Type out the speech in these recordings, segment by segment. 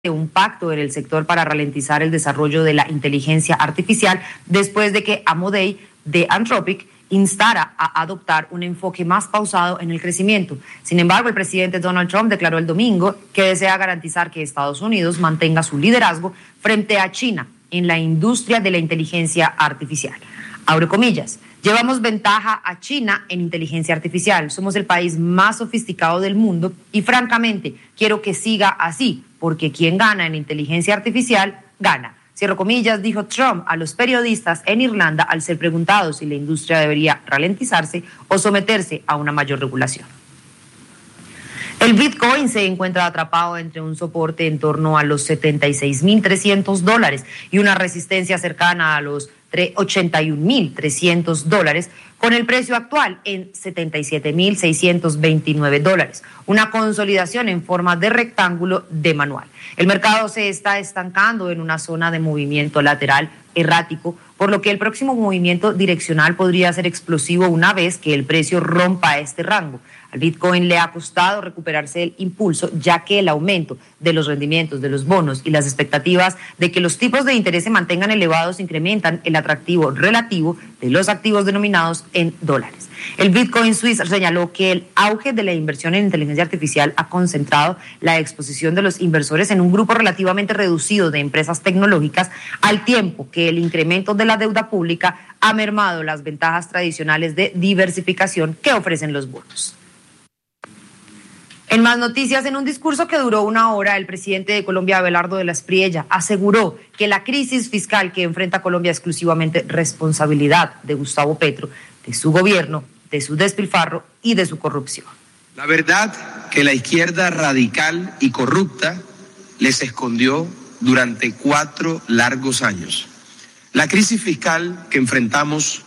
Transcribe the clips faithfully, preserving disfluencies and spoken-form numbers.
un pacto en el sector para ralentizar el desarrollo de la inteligencia artificial después de que Amodei de Anthropic instara a adoptar un enfoque más pausado en el crecimiento. Sin embargo, el presidente Donald Trump declaró el domingo que desea garantizar que Estados Unidos mantenga su liderazgo frente a China en la industria de la inteligencia artificial. Abre comillas. Llevamos ventaja a China en inteligencia artificial. Somos el país más sofisticado del mundo y francamente quiero que siga así, porque quien gana en inteligencia artificial, gana. Cierro comillas, dijo Trump a los periodistas en Irlanda al ser preguntado si la industria debería ralentizarse o someterse a una mayor regulación. El Bitcoin se encuentra atrapado entre un soporte en torno a los setenta y seis mil trescientos dólares y una resistencia cercana a los ochenta y un mil trescientos dólares, con el precio actual en setenta y siete mil seiscientos veintinueve dólares, una consolidación en forma de rectángulo de manual. El mercado se está estancando en una zona de movimiento lateral errático, por lo que el próximo movimiento direccional podría ser explosivo una vez que el precio rompa este rango. Al Bitcoin le ha costado recuperarse el impulso, ya que el aumento de los rendimientos de los bonos y las expectativas de que los tipos de interés se mantengan elevados incrementan el atractivo relativo de los activos denominados en dólares. El Bitcoin Suisse señaló que el auge de la inversión en inteligencia artificial ha concentrado la exposición de los inversores en un grupo relativamente reducido de empresas tecnológicas, al tiempo que el incremento de la deuda pública ha mermado las ventajas tradicionales de diversificación que ofrecen los bonos. En más noticias, en un discurso que duró una hora, el presidente de Colombia, Abelardo de la Espriella, aseguró que la crisis fiscal que enfrenta Colombia es exclusivamente responsabilidad de Gustavo Petro, de su gobierno, de su despilfarro y de su corrupción. La verdad que la izquierda radical y corrupta les escondió durante cuatro largos años. La crisis fiscal que enfrentamos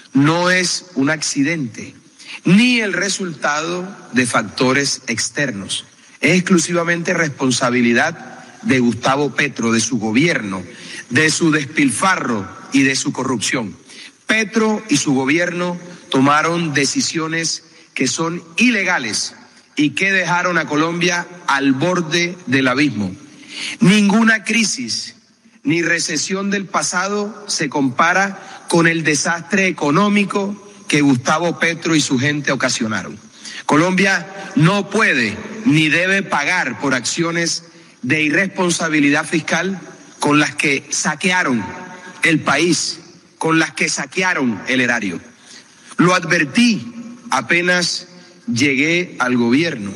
no es un accidente, ni el resultado de factores externos. Es exclusivamente responsabilidad de Gustavo Petro, de su gobierno, de su despilfarro y de su corrupción. Petro y su gobierno tomaron decisiones que son ilegales y que dejaron a Colombia al borde del abismo. Ninguna crisis ni recesión del pasado se compara con el desastre económico que Gustavo Petro y su gente ocasionaron. Colombia no puede ni debe pagar por acciones de irresponsabilidad fiscal con las que saquearon el país, con las que saquearon el erario. Lo advertí apenas llegué al gobierno.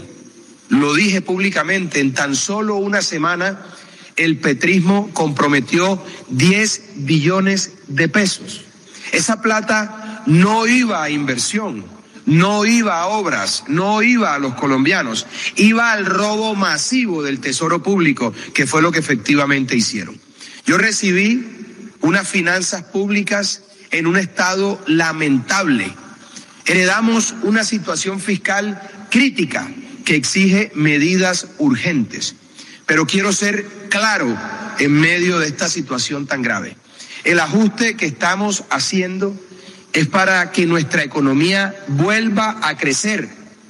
Lo dije públicamente, en tan solo una semana el petrismo comprometió diez billones de pesos. Esa plata no iba a inversión, no iba a obras, no iba a los colombianos, iba al robo masivo del tesoro público, que fue lo que efectivamente hicieron. Yo recibí unas finanzas públicas en un estado lamentable. Heredamos una situación fiscal crítica que exige medidas urgentes. Pero quiero ser claro en medio de esta situación tan grave. El ajuste que estamos haciendo es para que nuestra economía vuelva a crecer,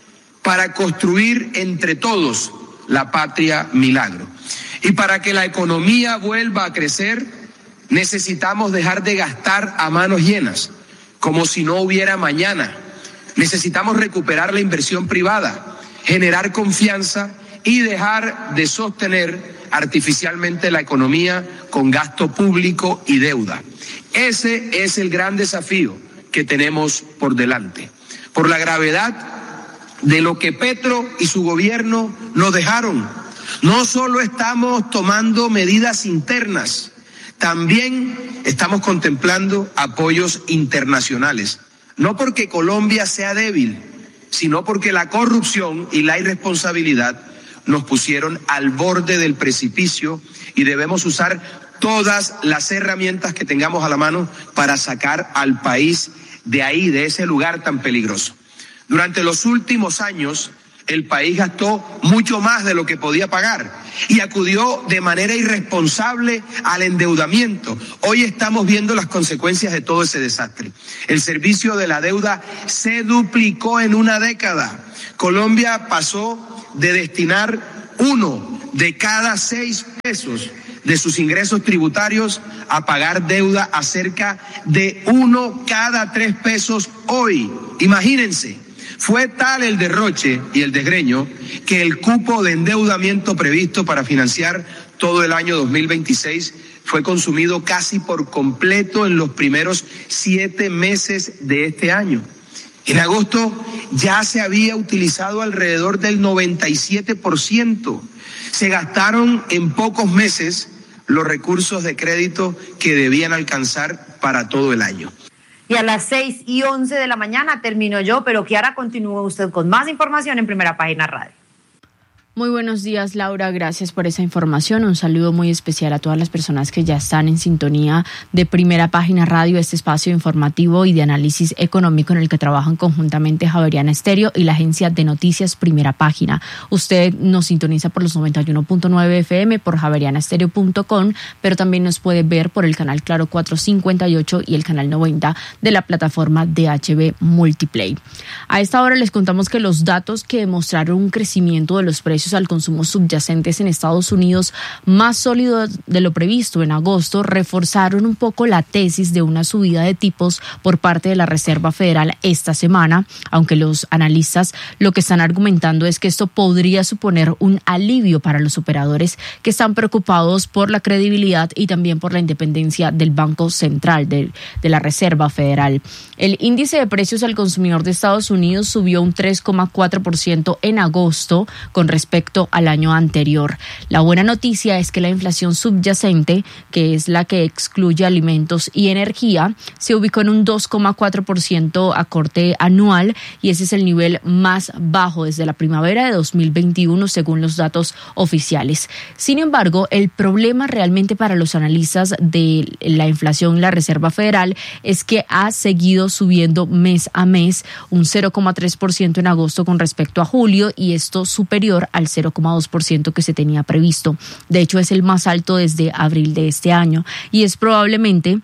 para construir entre todos la patria milagro. Y para que la economía vuelva a crecer, necesitamos dejar de gastar a manos llenas, como si no hubiera mañana. Necesitamos recuperar la inversión privada, generar confianza y dejar de sostener artificialmente la economía con gasto público y deuda. Ese es el gran desafío que tenemos por delante. Por la gravedad de lo que Petro y su gobierno nos dejaron, no solo estamos tomando medidas internas, también estamos contemplando apoyos internacionales. No porque Colombia sea débil, sino porque la corrupción y la irresponsabilidad nos pusieron al borde del precipicio y debemos usar todas las herramientas que tengamos a la mano para sacar al país de ahí, de ese lugar tan peligroso. Durante los últimos años, el país gastó mucho más de lo que podía pagar y acudió de manera irresponsable al endeudamiento. Hoy estamos viendo las consecuencias de todo ese desastre. El servicio de la deuda se duplicó en una década. Colombia pasó de destinar uno de cada seis pesos de sus ingresos tributarios a pagar deuda a cerca de uno cada tres pesos hoy. Imagínense, fue tal el derroche y el desgreño que el cupo de endeudamiento previsto para financiar todo el año dos mil veintiséis fue consumido casi por completo en los primeros siete meses de este año. En agosto ya se había utilizado alrededor del noventa y siete por ciento. Se gastaron en pocos meses los recursos de crédito que debían alcanzar para todo el año. Y a las seis y once de la mañana termino yo, pero Kiara, continúa usted con más información en Primera Página Radio. Muy buenos días, Laura. Gracias por esa información. Un saludo muy especial a todas las personas que ya están en sintonía de Primera Página Radio, este espacio informativo y de análisis económico en el que trabajan conjuntamente Javeriana Estéreo y la agencia de noticias Primera Página. Usted nos sintoniza por los noventa y uno punto nueve F M, por javeriana estéreo punto com, pero también nos puede ver por el canal Claro cuatrocientos cincuenta y ocho y el canal noventa de la plataforma D H B Multiplay. A esta hora les contamos que los datos que mostraron un crecimiento de los precios al consumo subyacentes en Estados Unidos más sólidos de lo previsto en agosto reforzaron un poco la tesis de una subida de tipos por parte de la Reserva Federal esta semana, aunque los analistas lo que están argumentando es que esto podría suponer un alivio para los operadores que están preocupados por la credibilidad y también por la independencia del Banco Central, de, de la Reserva Federal. El índice de precios al consumidor de Estados Unidos subió un tres coma cuatro por ciento en agosto con respecto respecto al año anterior. La buena noticia es que la inflación subyacente, que es la que excluye alimentos y energía, se ubicó en un dos coma cuatro por ciento a corte anual y ese es el nivel más bajo desde la primavera de dos mil veintiuno según los datos oficiales. Sin embargo, el problema realmente para los analistas de la inflación en la Reserva Federal es que ha seguido subiendo mes a mes un cero coma tres por ciento en agosto con respecto a julio y esto superior al cero coma dos por ciento que se tenía previsto. De hecho, es el más alto desde abril de este año y es probablemente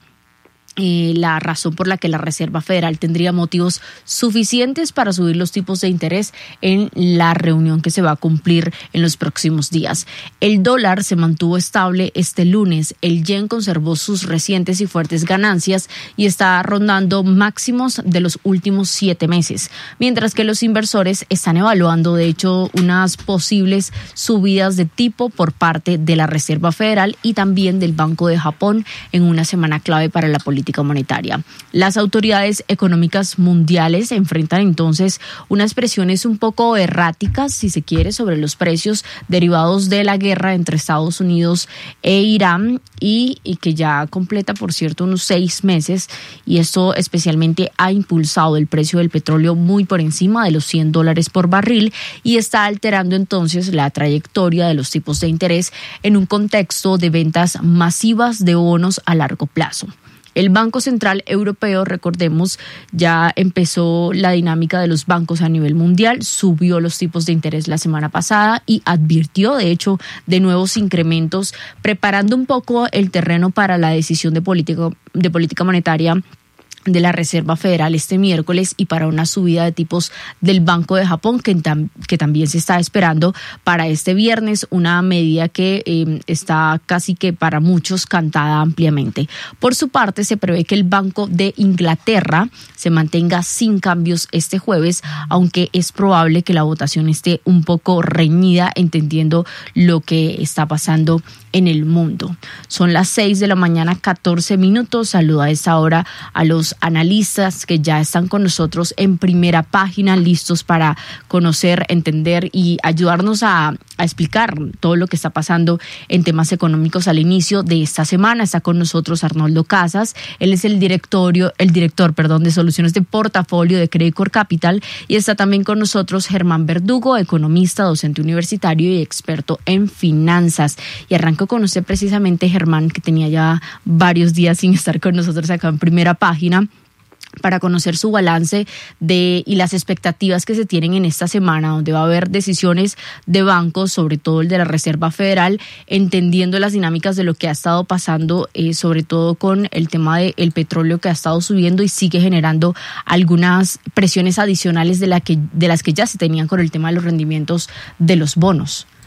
Eh, la razón por la que la Reserva Federal tendría motivos suficientes para subir los tipos de interés en la reunión que se va a cumplir en los próximos días. El dólar se mantuvo estable este lunes, el yen conservó sus recientes y fuertes ganancias y está rondando máximos de los últimos siete meses, mientras que los inversores están evaluando de hecho unas posibles subidas de tipo por parte de la Reserva Federal y también del Banco de Japón en una semana clave para la política monetaria. Las autoridades económicas mundiales enfrentan entonces unas presiones un poco erráticas, si se quiere, sobre los precios derivados de la guerra entre Estados Unidos e Irán y, y que ya completa, por cierto, unos seis meses y esto especialmente ha impulsado el precio del petróleo muy por encima de los cien dólares por barril y está alterando entonces la trayectoria de los tipos de interés en un contexto de ventas masivas de bonos a largo plazo. El Banco Central Europeo, recordemos, ya empezó la dinámica de los bancos a nivel mundial, subió los tipos de interés la semana pasada y advirtió, de hecho, de nuevos incrementos, preparando un poco el terreno para la decisión de política, de política monetaria de la Reserva Federal este miércoles y para una subida de tipos del Banco de Japón que, tam, que también se está esperando para este viernes, una medida que eh, está casi que para muchos cantada ampliamente. Por su parte, se prevé que el Banco de Inglaterra se mantenga sin cambios este jueves, aunque es probable que la votación esté un poco reñida, entendiendo lo que está pasando en el mundo. Son las seis de la mañana, catorce minutos. Saludo a esta hora a los analistas que ya están con nosotros en Primera Página, listos para conocer, entender y ayudarnos a, a explicar todo lo que está pasando en temas económicos al inicio de esta semana. Está con nosotros Arnoldo Casas, él es el directorio, el director, perdón, de soluciones de portafolio de Credicorp Capital y está también con nosotros Germán Verdugo, economista, docente universitario y experto en finanzas. Y arranco con usted precisamente, Germán, que tenía ya varios días sin estar con nosotros acá en Primera Página, para conocer su balance de y las expectativas que se tienen en esta semana, donde va a haber decisiones de bancos, sobre todo el de la Reserva Federal, entendiendo las dinámicas de lo que ha estado pasando, eh, sobre todo con el tema del petróleo que ha estado subiendo y sigue generando algunas presiones adicionales de, la que, de las que ya se tenían con el tema de los rendimientos de los bonos.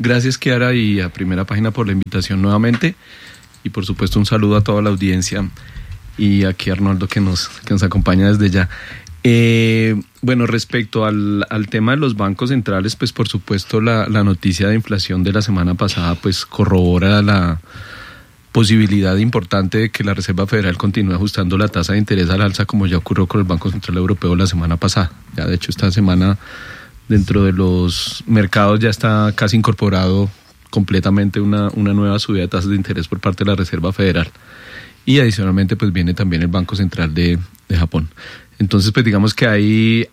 Gracias, Kiara, y a Primera Página por la invitación nuevamente. Y por supuesto un saludo a toda la audiencia y aquí a Arnoldo que nos, que nos acompaña desde ya. Eh, bueno, respecto al, al tema de los bancos centrales, pues por supuesto la, la noticia de inflación de la semana pasada pues corrobora la posibilidad importante de que la Reserva Federal continúe ajustando la tasa de interés al alza, como ya ocurrió con el Banco Central Europeo la semana pasada. Ya de hecho esta semana dentro de los mercados ya está casi incorporado completamente una, una nueva subida de tasas de interés por parte de la Reserva Federal. Y adicionalmente pues viene también el Banco Central de, de Japón. Entonces pues digamos que hay,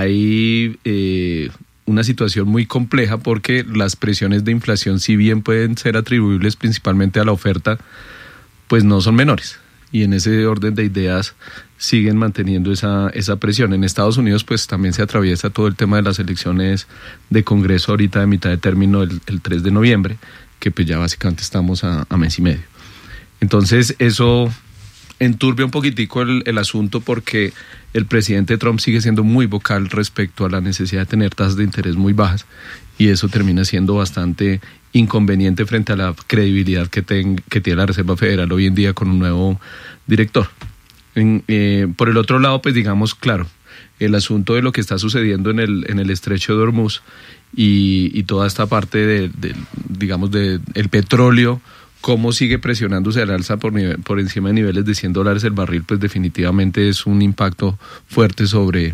hay eh, una situación muy compleja porque las presiones de inflación, si bien pueden ser atribuibles principalmente a la oferta, pues no son menores. Y en ese orden de ideas siguen manteniendo esa, esa presión. En Estados Unidos pues también se atraviesa todo el tema de las elecciones de Congreso ahorita de mitad de término el, el tres de noviembre, que pues ya básicamente estamos a, a mes y medio. Entonces eso enturbia un poquitico el, el asunto porque el presidente Trump sigue siendo muy vocal respecto a la necesidad de tener tasas de interés muy bajas y eso termina siendo bastante inconveniente frente a la credibilidad que, ten, que tiene la Reserva Federal hoy en día con un nuevo director. En, eh, por el otro lado, pues digamos, claro, el asunto de lo que está sucediendo en el, en el estrecho de Hormuz y, y toda esta parte de, de digamos, de el petróleo, cómo sigue presionándose al alza por, nivel, por encima de niveles de cien dólares el barril, pues definitivamente es un impacto fuerte sobre,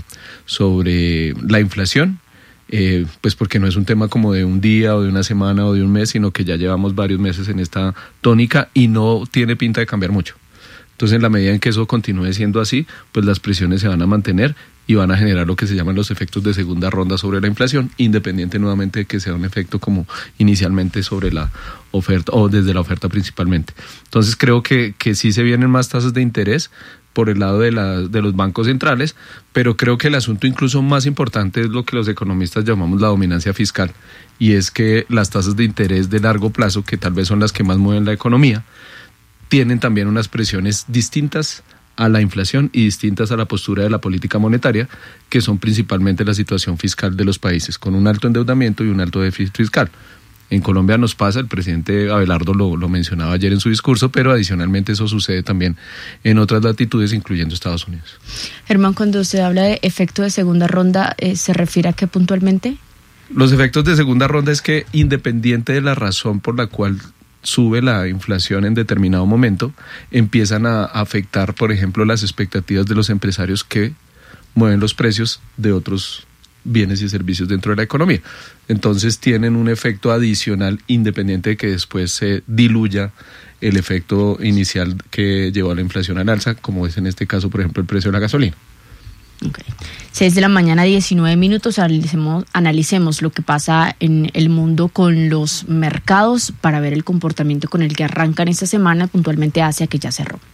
sobre la inflación, eh, pues porque no es un tema como de un día o de una semana o de un mes, sino que ya llevamos varios meses en esta tónica y no tiene pinta de cambiar mucho. Entonces, en la medida en que eso continúe siendo así, pues las presiones se van a mantener y van a generar lo que se llaman los efectos de segunda ronda sobre la inflación, independiente nuevamente de que sea un efecto como inicialmente sobre la oferta o desde la oferta principalmente. Entonces, creo que, que sí se vienen más tasas de interés por el lado de, la, de los bancos centrales, pero creo que el asunto incluso más importante es lo que los economistas llamamos la dominancia fiscal, y es que las tasas de interés de largo plazo, que tal vez son las que más mueven la economía, tienen también unas presiones distintas a la inflación y distintas a la postura de la política monetaria, que son principalmente la situación fiscal de los países, con un alto endeudamiento y un alto déficit fiscal. En Colombia nos pasa, el presidente Abelardo lo, lo mencionaba ayer en su discurso, pero adicionalmente eso sucede también en otras latitudes, incluyendo Estados Unidos. Germán, cuando usted habla de efecto de segunda ronda, eh, ¿se refiere a qué puntualmente? Los efectos de segunda ronda es que, independiente de la razón por la cual sube la inflación en determinado momento, empiezan a afectar, por ejemplo, las expectativas de los empresarios que mueven los precios de otros bienes y servicios dentro de la economía. Entonces tienen un efecto adicional independiente de que después se diluya el efecto inicial que llevó a la inflación al alza, como es en este caso, por ejemplo, el precio de la gasolina. Okay. seis de la mañana, diecinueve minutos, analicemos, analicemos lo que pasa en el mundo con los mercados para ver el comportamiento con el que arrancan esta semana, puntualmente Asia, que ya cerró.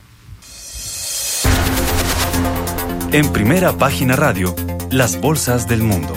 En Primera Página Radio, las bolsas del mundo.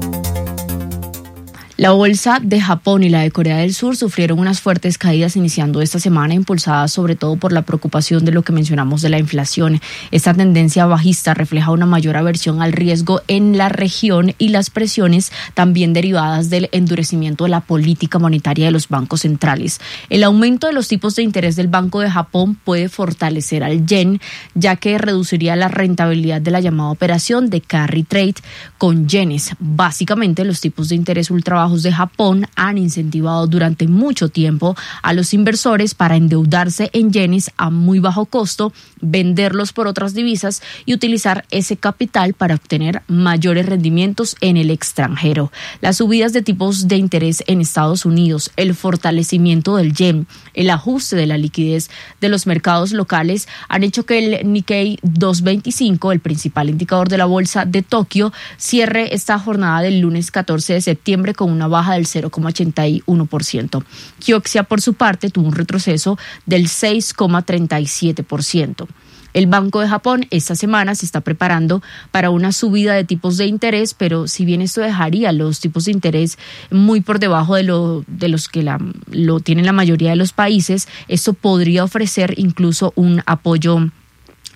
La bolsa de Japón y la de Corea del Sur sufrieron unas fuertes caídas iniciando esta semana, impulsadas sobre todo por la preocupación de lo que mencionamos de la inflación. Esta tendencia bajista refleja una mayor aversión al riesgo en la región y las presiones también derivadas del endurecimiento de la política monetaria de los bancos centrales. El aumento de los tipos de interés del Banco de Japón puede fortalecer al yen, ya que reduciría la rentabilidad de la llamada operación de carry trade con yenes. Básicamente, los tipos de interés ultra bajos de Japón han incentivado durante mucho tiempo a los inversores para endeudarse en yenes a muy bajo costo, venderlos por otras divisas y utilizar ese capital para obtener mayores rendimientos en el extranjero. Las subidas de tipos de interés en Estados Unidos, el fortalecimiento del yen, el ajuste de la liquidez de los mercados locales han hecho que el Nikkei doscientos veinticinco, el principal indicador de la bolsa de Tokio, cierre esta jornada del lunes catorce de septiembre con una baja del cero coma ochenta y uno por ciento. Kioxia, por su parte, tuvo un retroceso del seis coma treinta y siete por ciento. El Banco de Japón esta semana se está preparando para una subida de tipos de interés, pero si bien esto dejaría los tipos de interés muy por debajo de, lo, de los que la, lo tienen la mayoría de los países, esto podría ofrecer incluso un apoyo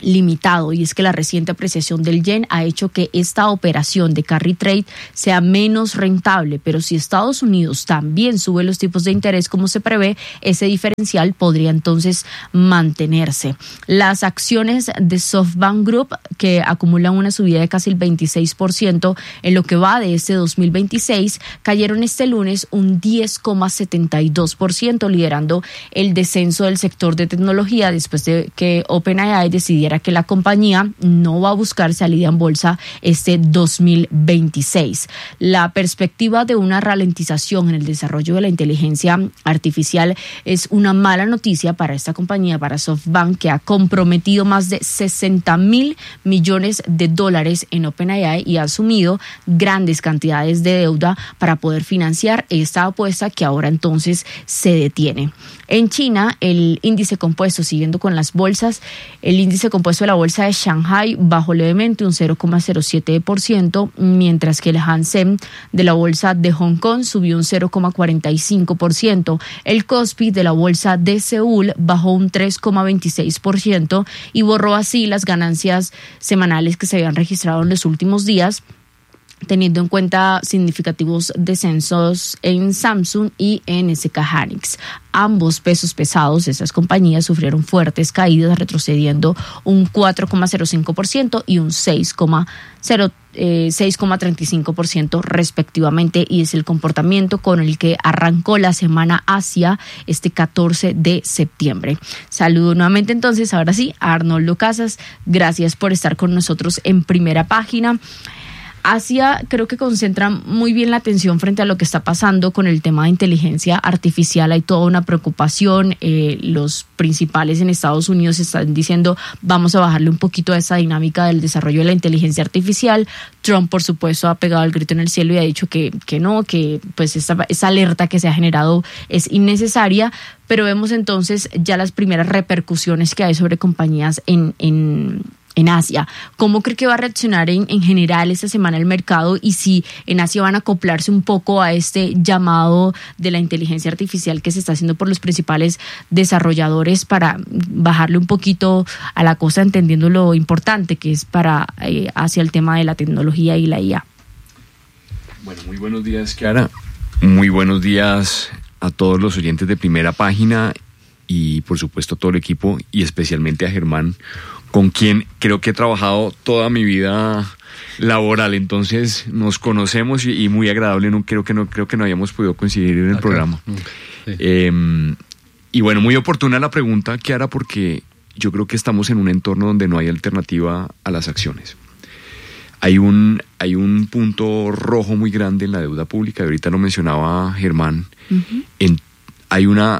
limitado, y es que la reciente apreciación del yen ha hecho que esta operación de carry trade sea menos rentable, pero si Estados Unidos también sube los tipos de interés como se prevé, ese diferencial podría entonces mantenerse. Las acciones de SoftBank Group, que acumulan una subida de casi el veintiséis por ciento en lo que va de este dos mil veintiséis, cayeron este lunes un diez coma setenta y dos por ciento, liderando el descenso del sector de tecnología después de que OpenAI decidiera que la compañía no va a buscar salida en bolsa este dos mil veintiséis. La perspectiva de una ralentización en el desarrollo de la inteligencia artificial es una mala noticia para esta compañía, para SoftBank, que ha comprometido más de sesenta mil millones de dólares en OpenAI y ha asumido grandes cantidades de deuda para poder financiar esta apuesta que ahora entonces se detiene. En China, el índice compuesto, siguiendo con las bolsas, el índice compuesto de la bolsa de Shanghai bajó levemente un cero coma cero siete por ciento, mientras que el Hang Seng de la bolsa de Hong Kong subió un cero coma cuarenta y cinco por ciento. El Kospi de la bolsa de Seúl bajó un tres coma veintiséis por ciento y borró así las ganancias semanales que se habían registrado en los últimos días, teniendo en cuenta significativos descensos en Samsung y en S K Hynix. Ambos pesos pesados de esas compañías sufrieron fuertes caídas, retrocediendo un cuatro coma cero cinco por ciento y un seis coma treinta y cinco por ciento respectivamente, y es el comportamiento con el que arrancó la semana Asia este catorce de septiembre. Saludo nuevamente entonces, ahora sí, a Arnoldo Casas. Gracias por estar con nosotros en Primera Página. Asia creo que concentra muy bien la atención frente a lo que está pasando con el tema de inteligencia artificial. Hay toda una preocupación. Eh, los principales en Estados Unidos están diciendo vamos a bajarle un poquito a esa dinámica del desarrollo de la inteligencia artificial. Trump, por supuesto, ha pegado el grito en el cielo y ha dicho que, que no, que pues esa, esa alerta que se ha generado es innecesaria. Pero vemos entonces ya las primeras repercusiones que hay sobre compañías en en en Asia. ¿Cómo cree que va a reaccionar en, en general esta semana el mercado, y si en Asia van a acoplarse un poco a este llamado de la inteligencia artificial que se está haciendo por los principales desarrolladores para bajarle un poquito a la cosa, entendiendo lo importante que es para eh, hacia el tema de la tecnología y la I A? Bueno, muy buenos días, Kiara. Muy buenos días a todos los oyentes de Primera Página y por supuesto a todo el equipo, y especialmente a Germán, con quien creo que he trabajado toda mi vida laboral. Entonces nos conocemos y, y muy agradable. No creo que no creo que no hayamos podido coincidir en el Acá. programa. Sí. Eh, y bueno, muy oportuna la pregunta, Kiara, porque yo creo que estamos en un entorno donde no hay alternativa a las acciones. Hay un hay un punto rojo muy grande en la deuda pública, y ahorita lo mencionaba Germán. Uh-huh. En, hay una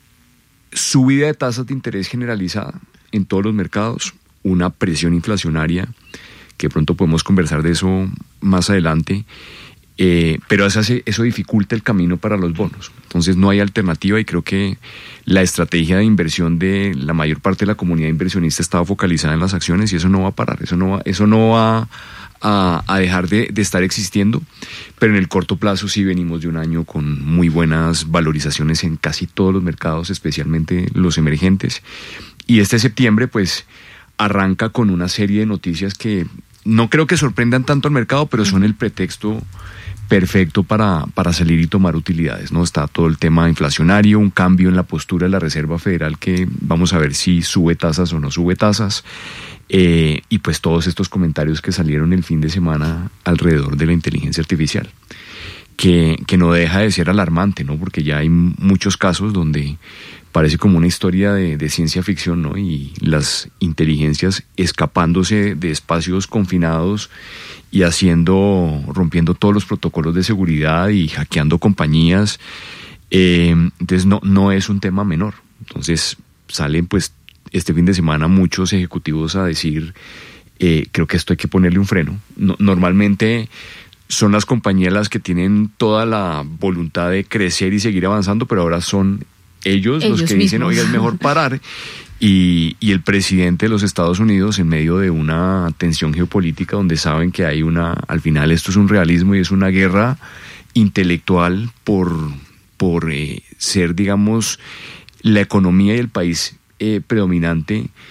subida de tasas de interés generalizada en todos los mercados, una presión inflacionaria, que pronto podemos conversar de eso más adelante, eh, pero eso, hace, eso dificulta el camino para los bonos. Entonces no hay alternativa, y creo que la estrategia de inversión de la mayor parte de la comunidad inversionista estaba focalizada en las acciones, y eso no va a parar, eso no va, eso no va a, a dejar de, de estar existiendo, pero en el corto plazo sí venimos de un año con muy buenas valorizaciones en casi todos los mercados, especialmente los emergentes, y este septiembre pues arranca con una serie de noticias que no creo que sorprendan tanto al mercado, pero son el pretexto perfecto para, para salir y tomar utilidades, ¿no? Está todo el tema inflacionario, un cambio en la postura de la Reserva Federal, que vamos a ver si sube tasas o no sube tasas, eh, y pues todos estos comentarios que salieron el fin de semana alrededor de la inteligencia artificial, que, que no deja de ser alarmante, ¿no? Porque ya hay muchos casos donde parece como una historia de, de ciencia ficción, ¿no? Y las inteligencias escapándose de espacios confinados y haciendo, rompiendo todos los protocolos de seguridad y hackeando compañías. Eh, entonces no, no es un tema menor. Entonces salen pues este fin de semana muchos ejecutivos a decir, eh, creo que esto hay que ponerle un freno. No, normalmente son las compañías las que tienen toda la voluntad de crecer y seguir avanzando, pero ahora son ellos, ellos los que mismos dicen, oiga, es mejor parar. Y, y el presidente de los Estados Unidos, en medio de una tensión geopolítica donde saben que hay una, al final esto es un realismo y es una guerra intelectual por, por eh, ser, digamos, la economía y el país eh, predominante,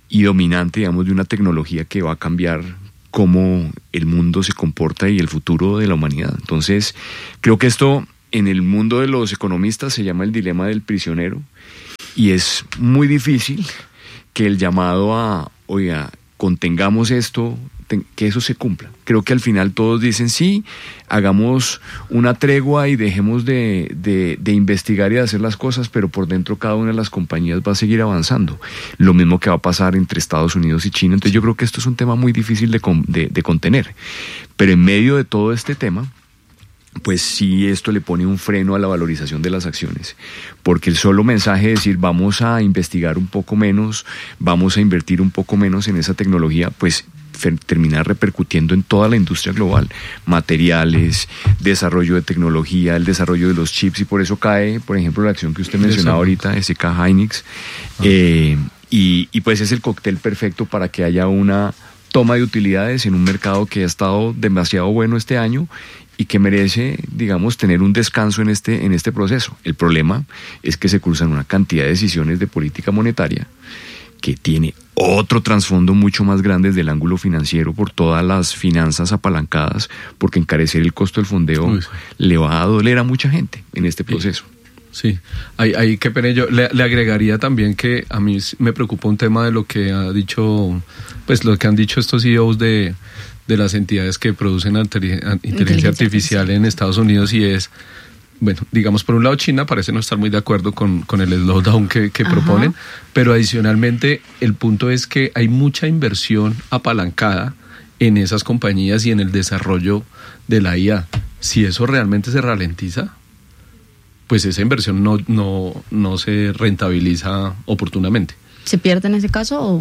y dominante, digamos, de una tecnología que va a cambiar cómo el mundo se comporta y el futuro de la humanidad. Entonces, creo que esto en el mundo de los economistas se llama el dilema del prisionero, y es muy difícil que el llamado a, oiga, contengamos esto, que eso se cumpla. Creo que al final todos dicen sí, hagamos una tregua y dejemos de, de, de investigar y de hacer las cosas, pero por dentro cada una de las compañías va a seguir avanzando. Lo mismo que va a pasar entre Estados Unidos y China. Entonces yo creo que esto es un tema muy difícil de, de, de contener. Pero en medio de todo este tema, pues sí, esto le pone un freno a la valorización de las acciones, porque el solo mensaje de decir vamos a investigar un poco menos, vamos a invertir un poco menos en esa tecnología, pues termina repercutiendo en toda la industria global, materiales, desarrollo de tecnología, el desarrollo de los chips, y por eso cae, por ejemplo, la acción que usted mencionaba ahorita, S K Hynix, ah. eh, y, y pues es el cóctel perfecto para que haya una toma de utilidades en un mercado que ha estado demasiado bueno este año y que merece, digamos, tener un descanso en este, en este proceso. El problema es que se cruzan una cantidad de decisiones de política monetaria que tiene otro trasfondo mucho más grande desde el ángulo financiero por todas las finanzas apalancadas, porque encarecer el costo del fondeo Uy, sí. le va a doler a mucha gente en este proceso. Sí, ahí, ahí qué pena, yo le, le agregaría también que a mí me preocupa un tema de lo que ha dicho, pues lo que han dicho estos C E Os de, de las entidades que producen inteligencia, inteligencia artificial en Estados Unidos, y es, bueno, digamos, por un lado China parece no estar muy de acuerdo con, con el slowdown que, que proponen, pero adicionalmente el punto es que hay mucha inversión apalancada en esas compañías y en el desarrollo de la I A. Si eso realmente se ralentiza, pues esa inversión no, no, no se rentabiliza oportunamente. ¿Se pierde en ese caso o...?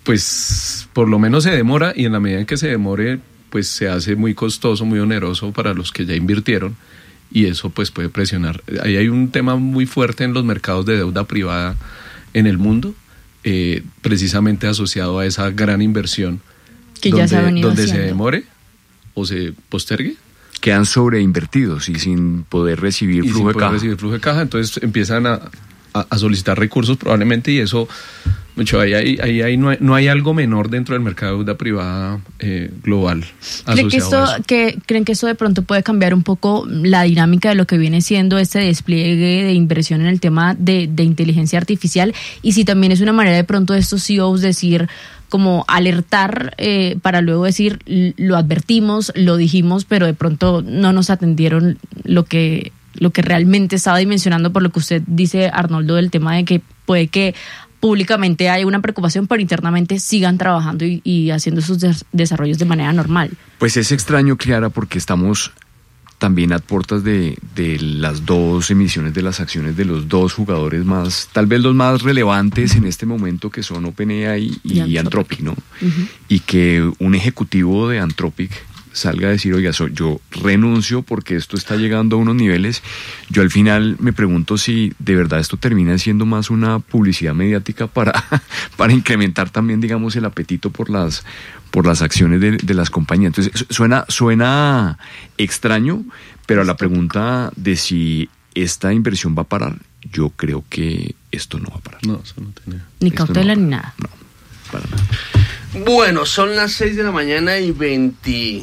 Pues por lo menos se demora, y en la medida en que se demore, pues se hace muy costoso, muy oneroso para los que ya invirtieron, y eso pues puede presionar. Ahí hay un tema muy fuerte en los mercados de deuda privada en el mundo, eh, precisamente asociado a esa gran inversión que donde, ya se ha venido donde haciendo. se demore o se postergue. Quedan sobreinvertidos y sin poder recibir y flujo sin de poder caja. recibir flujo de caja, entonces empiezan a, a, a solicitar recursos probablemente, y eso, mucho ahí, ahí, ahí, ahí no, hay, no hay algo menor dentro del mercado de deuda privada eh, global. ¿Creen que, esto, que, ¿Creen que esto de pronto puede cambiar un poco la dinámica de lo que viene siendo este despliegue de inversión en el tema de, de inteligencia artificial? Y si también es una manera de pronto de estos C E Os decir, como alertar eh, para luego decir, lo advertimos, lo dijimos, pero de pronto no nos atendieron lo que, lo que realmente estaba dimensionando, por lo que usted dice, Arnoldo, del tema de que puede que públicamente haya una preocupación, pero internamente sigan trabajando y, y haciendo sus des- desarrollos de manera normal. Pues es extraño, Clara, porque estamos también a puertas de, de las dos emisiones de las acciones de los dos jugadores más, tal vez los más relevantes en este momento, que son OpenAI y, y Anthropic, ¿no? Uh-huh. Y que un ejecutivo de Anthropic salga a decir, oiga, so, yo renuncio porque esto está llegando a unos niveles. Yo al final me pregunto si de verdad esto termina siendo más una publicidad mediática para, para incrementar también, digamos, el apetito por las, por las acciones de, de las compañías. Entonces, suena, suena extraño, pero a la pregunta de si esta inversión va a parar, yo creo que esto no va a parar. No, eso no tiene. Ni cautela no ni nada. No, para nada. Bueno, son las seis de la mañana y veinte,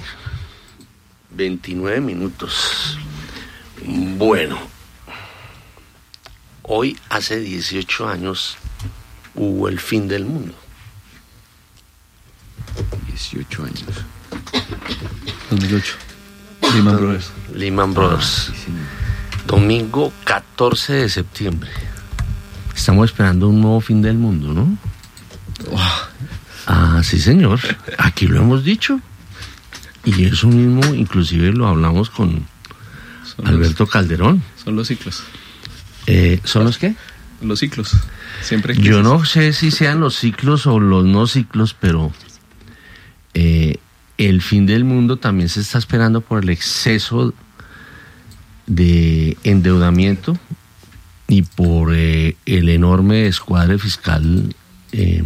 veintinueve minutos. Bueno, hoy hace dieciocho años hubo el fin del mundo. dieciocho años. dos mil ocho. Lehman Brothers. Lehman Brothers. Ah, sí, Domingo catorce de septiembre. Estamos esperando un nuevo fin del mundo, ¿no? Wow. Ah, sí, señor. Aquí lo hemos dicho. Y eso mismo, inclusive lo hablamos con son Alberto los, Calderón. Son los ciclos. Eh, ¿Son los qué? Los ciclos. Siempre. Yo no sé si sean los ciclos o los no ciclos, pero eh, el fin del mundo también se está esperando por el exceso de endeudamiento y por eh, el enorme descuadre fiscal eh,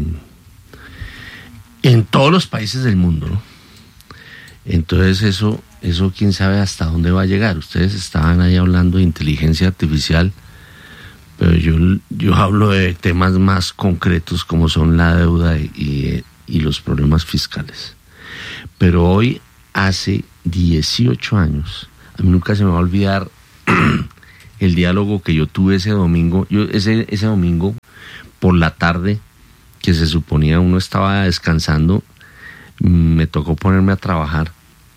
en todos los países del mundo, ¿no? Entonces eso, eso quién sabe hasta dónde va a llegar. Ustedes estaban ahí hablando de inteligencia artificial, pero yo, yo hablo de temas más concretos como son la deuda y, y, y los problemas fiscales. Pero hoy, hace dieciocho años, a mí nunca se me va a olvidar el diálogo que yo tuve ese domingo. Yo ese, ese domingo por la tarde, que se suponía uno estaba descansando, me tocó ponerme a trabajar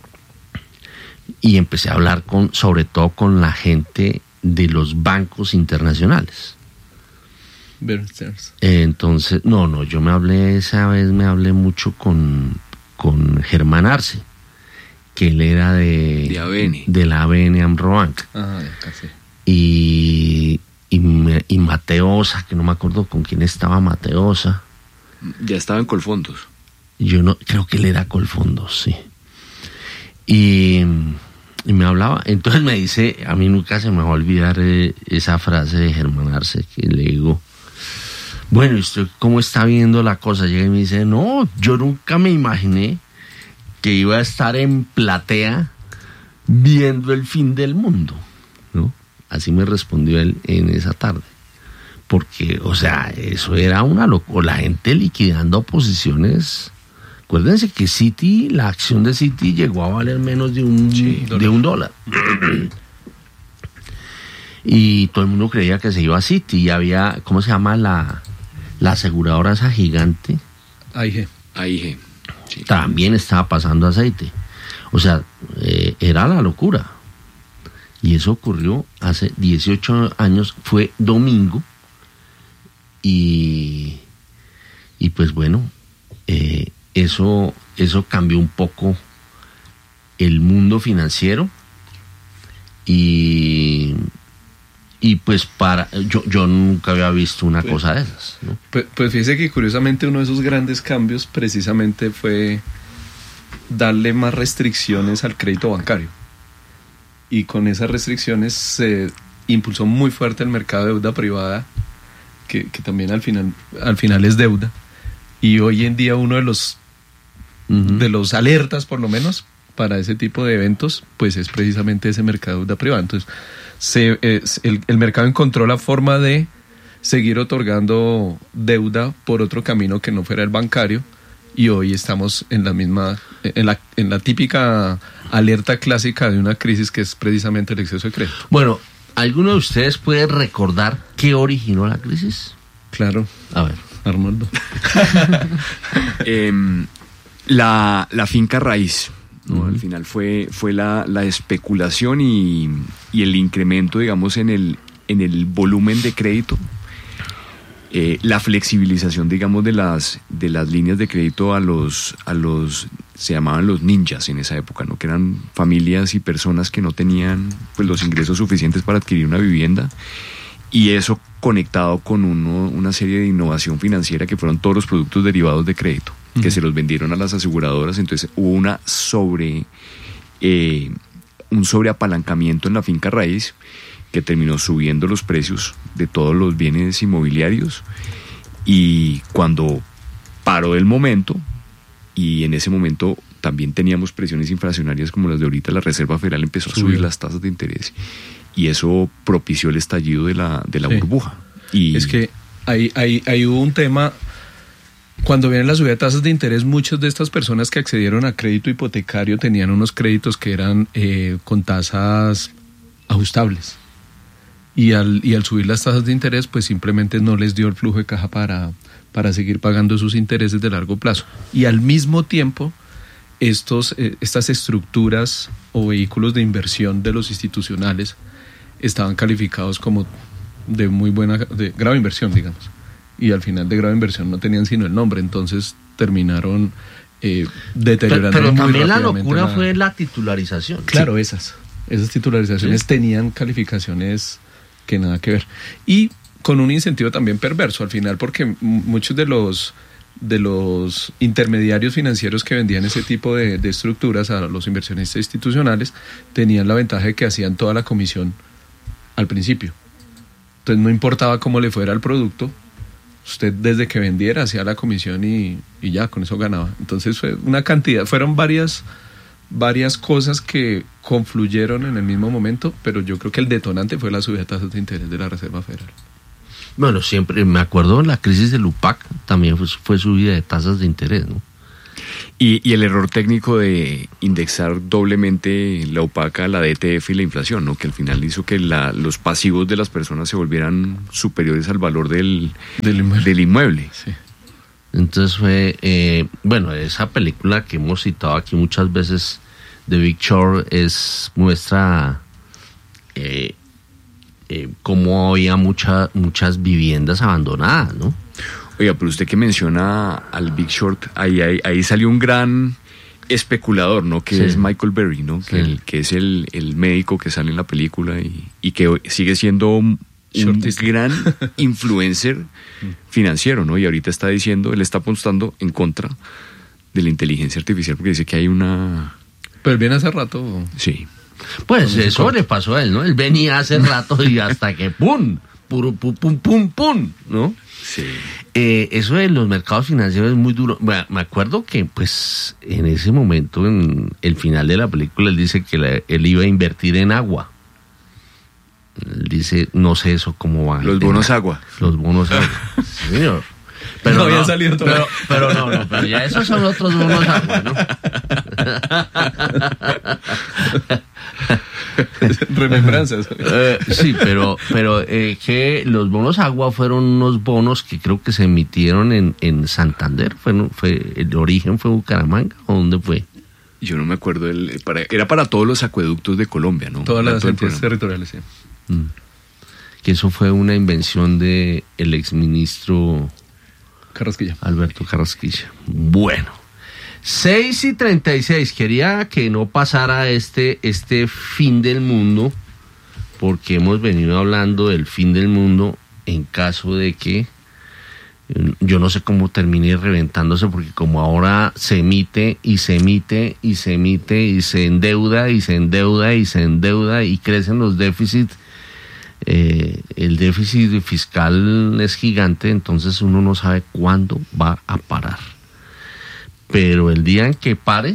y empecé a hablar con, sobre todo con la gente de los bancos internacionales. Entonces, no, no, yo me hablé, esa vez me hablé mucho con, con Germán Arce, que él era de, de, A B N. de la A B N AmRoBank. Ah, casi. Y, y, y Mateosa, que no me acuerdo con quién estaba Mateosa. Ya estaba en Colfondos. Yo no, creo que él era Colfondos, sí. Y, y me hablaba, entonces me dice, a mí nunca se me va a olvidar eh, esa frase de Germán Arce, que le digo, bueno, ¿y usted cómo está viendo la cosa? Llega y me dice, no, yo nunca me imaginé que iba a estar en platea viendo el fin del mundo, ¿no? Así me respondió él en esa tarde. Porque, o sea, eso era una locura. La gente liquidando posiciones. Acuérdense que Citi, la acción de Citi llegó a valer menos de un, sí, de un dólar. Y todo el mundo creía que se iba a Citi. Y había, ¿cómo se llama la, la aseguradora esa gigante? A I G. A I G. Sí. También estaba pasando aceite. O sea, eh, era la locura. Y eso ocurrió hace dieciocho años, fue domingo. Y, y pues bueno, eh, eso, eso cambió un poco el mundo financiero. Y, y pues para yo, yo nunca había visto una pues, cosa de esas, ¿no? Pues, pues fíjese que curiosamente uno de esos grandes cambios precisamente fue darle más restricciones al crédito bancario. Y con esas restricciones se impulsó muy fuerte el mercado de deuda privada, que, que también al final, al final es deuda. Y hoy en día uno de los, uh-huh. de los alertas, por lo menos, para ese tipo de eventos, pues es precisamente ese mercado de deuda privada. Entonces, se, eh, el, el mercado encontró la forma de seguir otorgando deuda por otro camino que no fuera el bancario. Y hoy estamos en la misma, en la, en la típica alerta clásica de una crisis que es precisamente el exceso de crédito. Bueno, ¿alguno de ustedes puede recordar qué originó la crisis? Claro. A ver, Arnoldo. eh, la, la finca raíz, ¿no? Uh-huh. Al final fue, fue la, la especulación y, y el incremento, digamos, en el, en el volumen de crédito. Eh, la flexibilización, digamos, de las de las líneas de crédito a los a los se llamaban los ninjas en esa época, ¿no? Que eran familias y personas que no tenían pues los ingresos suficientes para adquirir una vivienda, y eso conectado con uno, una serie de innovación financiera que fueron todos los productos derivados de crédito, uh-huh. que se los vendieron a las aseguradoras. Entonces hubo una sobre eh, un sobreapalancamiento en la finca raíz que terminó subiendo los precios de todos los bienes inmobiliarios, y cuando paró el momento, y en ese momento también teníamos presiones inflacionarias como las de ahorita, la Reserva Federal empezó a subir las tasas de interés, y eso propició el estallido de la, de la sí. burbuja. Y es que ahí, ahí, ahí hubo un tema. Cuando viene la subida de tasas de interés, muchas de estas personas que accedieron a crédito hipotecario tenían unos créditos que eran eh, con tasas ajustables. Y al, y al subir las tasas de interés, pues simplemente no les dio el flujo de caja para, para seguir pagando sus intereses de largo plazo. Y al mismo tiempo, estos, eh, estas estructuras o vehículos de inversión de los institucionales estaban calificados como de muy buena, de grave inversión, digamos. Y al final de grave inversión no tenían sino el nombre, entonces terminaron eh, deteriorando pero, pero muy también la rápidamente locura la... fue la titularización. Claro, sí. esas. Esas titularizaciones sí. tenían calificaciones que nada que ver, y con un incentivo también perverso al final, porque muchos de los de los intermediarios financieros que vendían ese tipo de, de estructuras a los inversionistas institucionales tenían la ventaja de que hacían toda la comisión al principio. Entonces no importaba cómo le fuera el producto, usted desde que vendiera hacía la comisión y, y ya con eso ganaba. Entonces fue una cantidad, fueron varias varias cosas que confluyeron en el mismo momento, pero yo creo que el detonante fue la subida de tasas de interés de la Reserva Federal. Bueno, siempre, me acuerdo en la crisis del U P A C, también fue, fue subida de tasas de interés, ¿no? Y, y el error técnico de indexar doblemente la U P A C a la D T F y la inflación, ¿no? Que al final hizo que la, los pasivos de las personas se volvieran superiores al valor del, del inmueble. Del inmueble. Sí. Entonces fue, eh, bueno, esa película que hemos citado aquí muchas veces, The Big Short, es muestra eh, eh, cómo había mucha, muchas viviendas abandonadas, ¿no? Oiga, pero usted que menciona al Big Short, ahí, ahí, ahí salió un gran especulador, ¿no? Que sí. Es Michael Berry, ¿no? Que, sí. el, que es el, el médico que sale en la película y, y que sigue siendo un, un gran influencer financiero, ¿no? Y ahorita está diciendo, él está apostando en contra de la inteligencia artificial porque dice que hay una... Pero él viene hace rato. Sí. Pues eso le pasó a él, ¿no? Él venía hace rato y hasta que ¡pum! Pum, pum, pum, pum, pum, ¿no? Sí. Eh, eso de los mercados financieros es muy duro. Bueno, me acuerdo que, pues, en ese momento, en el final de la película, él dice que la, él iba a invertir en agua. Él dice, no sé eso cómo va. Los bonos agua. Los bonos agua. Sí, señor. Pero no no, había salido todo. Pero, pero no, no, pero ya esos son otros bonos agua, ¿no? Remembranzas. Eh, sí, pero, pero eh, que los bonos agua fueron unos bonos que creo que se emitieron en, en Santander. Fue, fue, el origen fue Bucaramanga, ¿o dónde fue? Yo no me acuerdo. El, para, era para todos los acueductos de Colombia, ¿no? Todas las entidades territoriales, sí. Mm. Que eso fue una invención de el exministro Carrasquilla. Alberto Carrasquilla. Bueno, seis y treinta y seis. Quería que no pasara este, este fin del mundo, porque hemos venido hablando del fin del mundo en caso de que, yo no sé cómo termine reventándose, porque como ahora se emite y se emite y se emite y se endeuda y se endeuda y se endeuda y crecen los déficits. Eh, el déficit fiscal es gigante, entonces uno no sabe cuándo va a parar. Pero el día en que pare...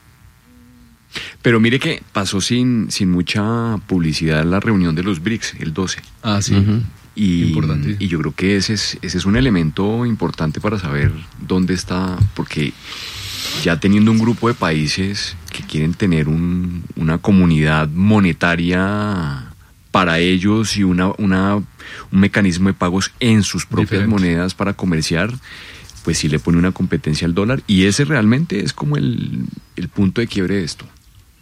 Pero mire que pasó sin, sin mucha publicidad la reunión de los BRICS, el doce. Ah, sí. Uh-huh. Y, y yo creo que ese es, ese es un elemento importante para saber dónde está, porque ya teniendo un grupo de países que quieren tener un, una comunidad monetaria para ellos y una, una, un mecanismo de pagos en sus propias Diferente. monedas para comerciar, pues sí le pone una competencia al dólar, y ese realmente es como el, el punto de quiebre de esto.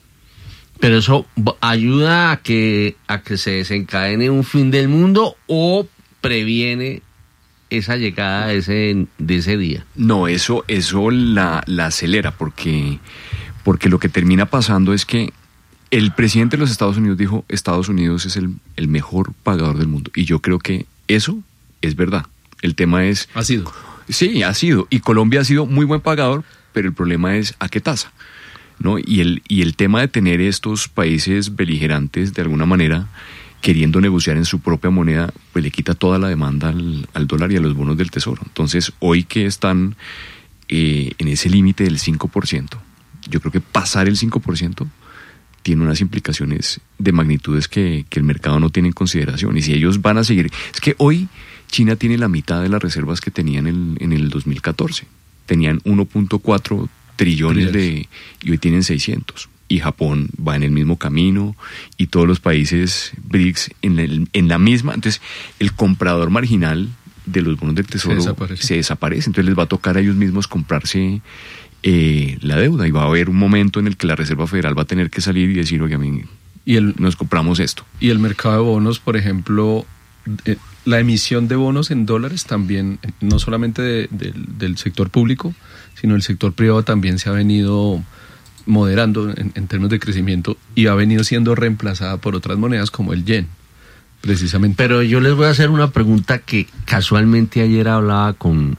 Pero eso ayuda a que, a que se desencadene un fin del mundo, o previene esa llegada de ese, de ese día. No, eso, eso la, la acelera, porque, porque lo que termina pasando es que el presidente de los Estados Unidos dijo, Estados Unidos es el, el mejor pagador del mundo. Y yo creo que eso es verdad. El tema es... Ha sido. Sí, ha sido. Y Colombia ha sido muy buen pagador, pero el problema es a qué tasa, ¿no? Y el, y el tema de tener estos países beligerantes, de alguna manera, queriendo negociar en su propia moneda, pues le quita toda la demanda al, al dólar y a los bonos del tesoro. Entonces, hoy que están eh, en ese límite del cinco por ciento, yo creo que pasar el cinco por ciento... tiene unas implicaciones de magnitudes que, que el mercado no tiene en consideración. Y si ellos van a seguir... Es que hoy China tiene la mitad de las reservas que tenían en el, en el dos mil catorce. Tenían uno punto cuatro trillones de... y hoy tienen seiscientos. Y Japón va en el mismo camino, y todos los países BRICS en, el, en la misma... Entonces, el comprador marginal de los bonos del tesoro se desaparece. se desaparece. Entonces les va a tocar a ellos mismos comprarse... Eh, la deuda, y va a haber un momento en el que la Reserva Federal va a tener que salir y decir, oye, a mí, y el, nos compramos esto. Y el mercado de bonos, por ejemplo, eh, la emisión de bonos en dólares también, no solamente de, de, del sector público, sino el sector privado también se ha venido moderando en, en términos de crecimiento, y ha venido siendo reemplazada por otras monedas como el yen, precisamente. Pero yo les voy a hacer una pregunta que casualmente ayer hablaba con...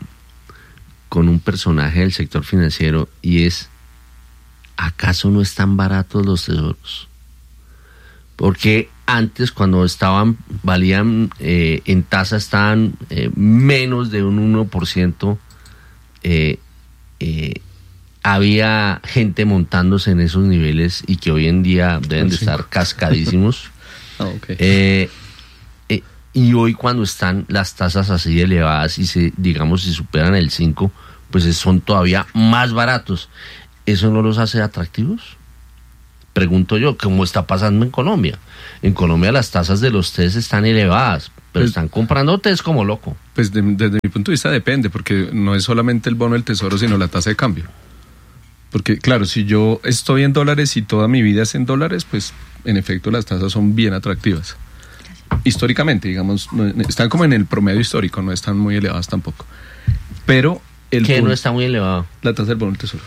con un personaje del sector financiero, y es, ¿acaso no están baratos los tesoros? Porque antes, cuando estaban, valían, eh, en tasa estaban eh, menos de un uno por ciento, eh, eh, había gente montándose en esos niveles, y que hoy en día deben de estar cascadísimos. Ah, okay. eh, eh, y hoy cuando están las tasas así elevadas y se, digamos, si superan el cinco, pues son todavía más baratos. ¿Eso no los hace atractivos? Pregunto yo, ¿cómo está pasando en Colombia? En Colombia las tasas de los test están elevadas, pero pues, están comprando test como loco. Pues de, desde mi punto de vista depende, porque no es solamente el bono del tesoro, sino la tasa de cambio. Porque claro, si yo estoy en dólares y toda mi vida es en dólares, pues en efecto las tasas son bien atractivas. Históricamente, digamos, no, están como en el promedio histórico, no están muy elevadas tampoco. Pero el ¿qué no está muy elevado? La tasa del bono del tesoro.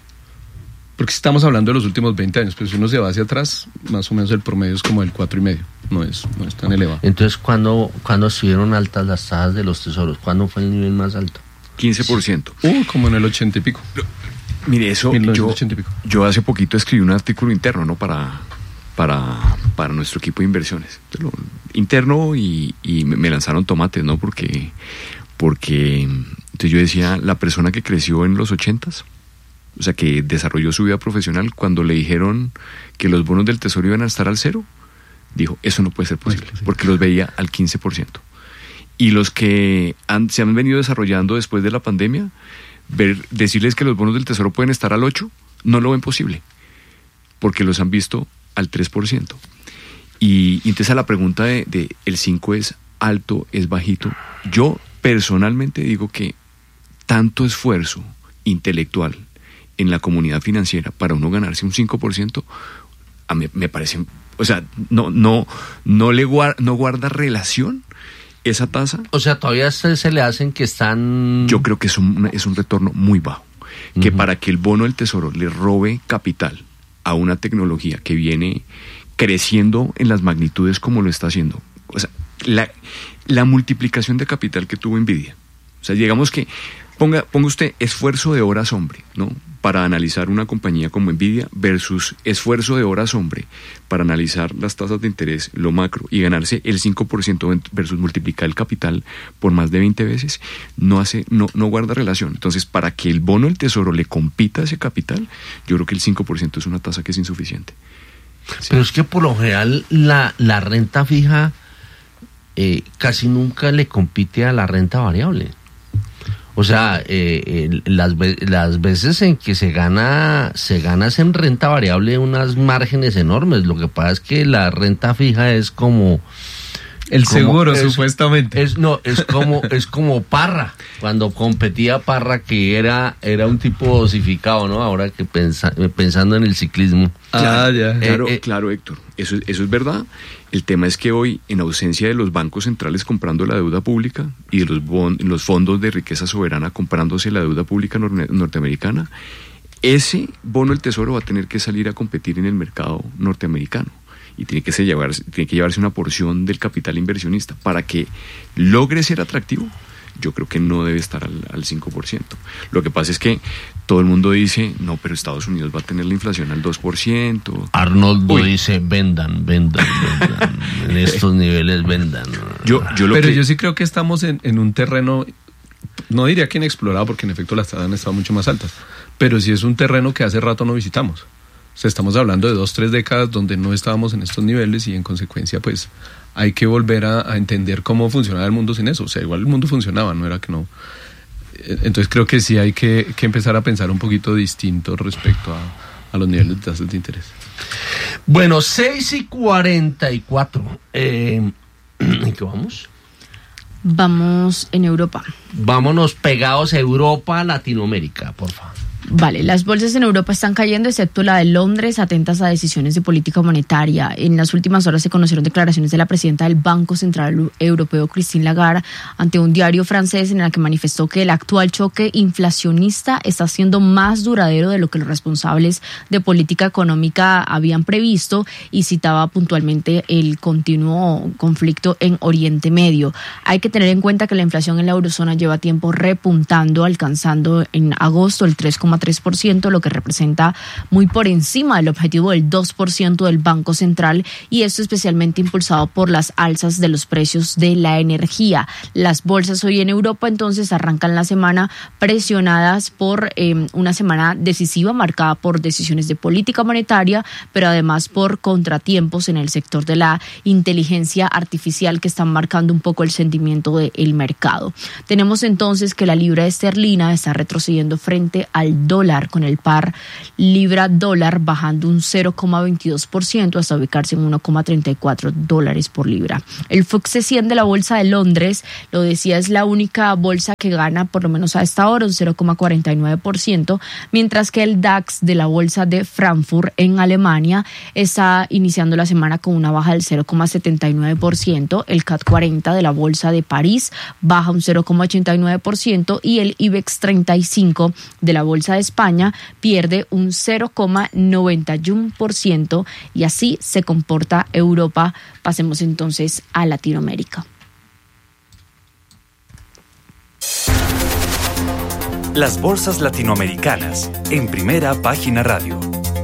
Porque si estamos hablando de los últimos veinte años, pues si uno se va hacia atrás, más o menos el promedio es como el cuatro y medio, no es, no es tan elevado. Entonces, ¿cuándo, ¿cuándo estuvieron altas las tasas de los tesoros? ¿Cuándo fue el nivel más alto? quince por ciento. Uh, como en el ochenta y pico. Mire, eso, yo, yo hace poquito escribí un artículo interno, ¿no? Para, para, para nuestro equipo de inversiones. Lo, interno y, y me lanzaron tomates, ¿no? Porque, porque entonces yo decía, la persona que creció en los ochentas, o sea, que desarrolló su vida profesional, cuando le dijeron que los bonos del tesoro iban a estar al cero, dijo, eso no puede ser posible, porque los veía al quince por ciento. Y los que han, se han venido desarrollando después de la pandemia, ver, decirles que los bonos del tesoro pueden estar al ocho, no lo ven posible, porque los han visto al tres por ciento. Y, y entonces a la pregunta de, de el cinco es alto, es bajito, yo personalmente digo que tanto esfuerzo intelectual en la comunidad financiera para uno ganarse un cinco por ciento, a mí me parece, o sea, no, no, no le guarda, no guarda relación esa tasa. O sea, todavía se, se le hacen que están... Yo creo que es un, es un retorno muy bajo. Que uh-huh. Para que el bono del tesoro le robe capital a una tecnología que viene creciendo en las magnitudes como lo está haciendo. O sea, la, la multiplicación de capital que tuvo Nvidia. O sea, digamos que ponga, ponga usted esfuerzo de horas hombre, ¿no? Para analizar una compañía como Nvidia versus esfuerzo de horas hombre para analizar las tasas de interés, lo macro, y ganarse el cinco por ciento versus multiplicar el capital por más de veinte veces, no hace, no, no guarda relación. Entonces, para que el bono del tesoro le compita a ese capital, yo creo que el cinco por ciento es una tasa que es insuficiente. Sí. Pero es que por lo general la, la renta fija eh, casi nunca le compite a la renta variable. O sea, eh, eh, las, las veces en que se gana, se gana en renta variable unas márgenes enormes. Lo que pasa es que la renta fija es como... El como, seguro, es, supuestamente. Es, no, es como, es como Parra, cuando competía Parra, que era, era un tipo dosificado, ¿no? Ahora que pensa, pensando en el ciclismo. Ah, ya. Claro, eh, eh, claro, Héctor. Eso, eso es verdad. El tema es que hoy, en ausencia de los bancos centrales comprando la deuda pública y de los, bon, los fondos de riqueza soberana comprándose la deuda pública nor- norteamericana, ese bono del tesoro va a tener que salir a competir en el mercado norteamericano. Y tiene que, ser llevarse, tiene que llevarse una porción del capital inversionista. Para que logre ser atractivo, yo creo que no debe estar al, al cinco por ciento. Lo que pasa es que todo el mundo dice, no, pero Estados Unidos va a tener la inflación al dos por ciento. Arnoldo Uy. dice, vendan, vendan, vendan. En estos niveles vendan. Yo, yo lo pero que... yo sí creo que estamos en, en un terreno, no diría que inexplorado, porque en efecto las tasas han estado mucho más altas, pero sí es un terreno que hace rato no visitamos. O sea, estamos hablando de dos, tres décadas donde no estábamos en estos niveles y en consecuencia pues hay que volver a, a entender cómo funcionaba el mundo sin eso. O sea, igual el mundo funcionaba, no era que no. Entonces creo que sí hay que, que empezar a pensar un poquito distinto respecto a, a los niveles de tasas de interés. Bueno, seis y cuarenta y cuatro. Eh, ¿En qué vamos? Vamos en Europa. Vámonos pegados a Europa, Latinoamérica, por favor. Vale, las bolsas en Europa están cayendo, excepto la de Londres, atentas a decisiones de política monetaria. En las últimas horas se conocieron declaraciones de la presidenta del Banco Central Europeo, Christine Lagarde, ante un diario francés en el que manifestó que el actual choque inflacionista está siendo más duradero de lo que los responsables de política económica habían previsto, y citaba puntualmente el continuo conflicto en Oriente Medio. Hay que tener en cuenta que la inflación en la eurozona lleva tiempo repuntando, alcanzando en agosto el tres coma coma tres por ciento, lo que representa muy por encima del objetivo del dos por ciento del Banco Central, y esto especialmente impulsado por las alzas de los precios de la energía. Las bolsas hoy en Europa entonces arrancan la semana presionadas por eh, una semana decisiva marcada por decisiones de política monetaria, pero además por contratiempos en el sector de la inteligencia artificial que están marcando un poco el sentimiento del mercado. Tenemos entonces que la libra esterlina está retrocediendo frente al dólar, con el par libra-dólar bajando un cero coma veintidós por ciento hasta ubicarse en uno coma treinta y cuatro dólares por libra. El F T S E cien de la Bolsa de Londres, lo decía, es la única bolsa que gana, por lo menos a esta hora, un cero coma cuarenta y nueve por ciento, mientras que el DAX de la Bolsa de Frankfurt en Alemania está iniciando la semana con una baja del cero coma setenta y nueve por ciento, el C A C cuarenta de la Bolsa de París baja un cero coma ochenta y nueve por ciento y el IBEX treinta y cinco de la Bolsa de España pierde un cero coma noventa y uno por ciento, y así se comporta Europa. Pasemos entonces a Latinoamérica. Las bolsas latinoamericanas en Primera Página Radio.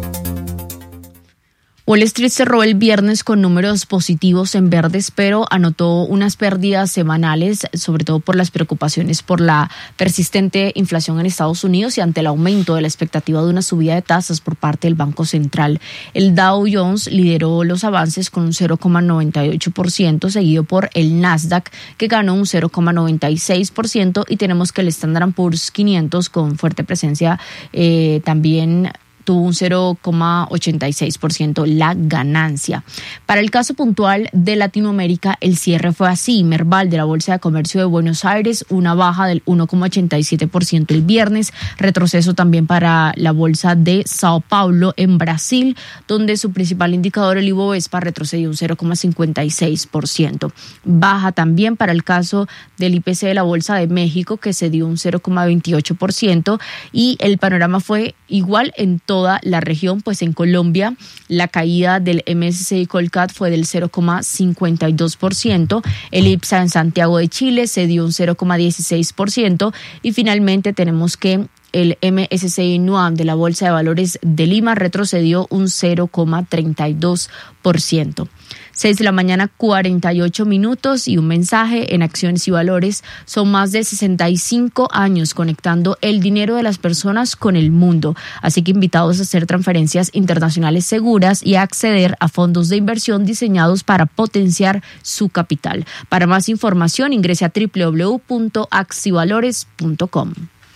Wall Street cerró el viernes con números positivos en verdes, pero anotó unas pérdidas semanales, sobre todo por las preocupaciones por la persistente inflación en Estados Unidos y ante el aumento de la expectativa de una subida de tasas por parte del Banco Central. El Dow Jones lideró los avances con un cero coma noventa y ocho por ciento, seguido por el Nasdaq, que ganó un cero coma noventa y seis por ciento, y tenemos que el Standard and Poor's quinientos, con fuerte presencia eh, también tuvo un cero coma ochenta y seis por ciento la ganancia. Para el caso puntual de Latinoamérica, el cierre fue así. Merval de la Bolsa de Comercio de Buenos Aires, una baja del uno coma ochenta y siete por ciento el viernes, retroceso también para la Bolsa de Sao Paulo en Brasil, donde su principal indicador, el Ibovespa, retrocedió un cero coma cincuenta y seis por ciento. Baja también para el caso del I P C de la Bolsa de México, que se dio un cero coma veintiocho por ciento, y el panorama fue igual en toda la región, pues en Colombia la caída del M S C I Colcat fue del cero coma cincuenta y dos por ciento, el IPSA en Santiago de Chile se dio un cero coma dieciséis por ciento, y finalmente tenemos que el M S C I NUAM de la Bolsa de Valores de Lima retrocedió un cero coma treinta y dos por ciento. seis de la mañana, cuarenta y ocho minutos, y un mensaje en Acciones y Valores. Son más de sesenta y cinco años conectando el dinero de las personas con el mundo. Así que invitados a hacer transferencias internacionales seguras y a acceder a fondos de inversión diseñados para potenciar su capital. Para más información, ingrese a doble u doble u doble u punto axivalores punto com.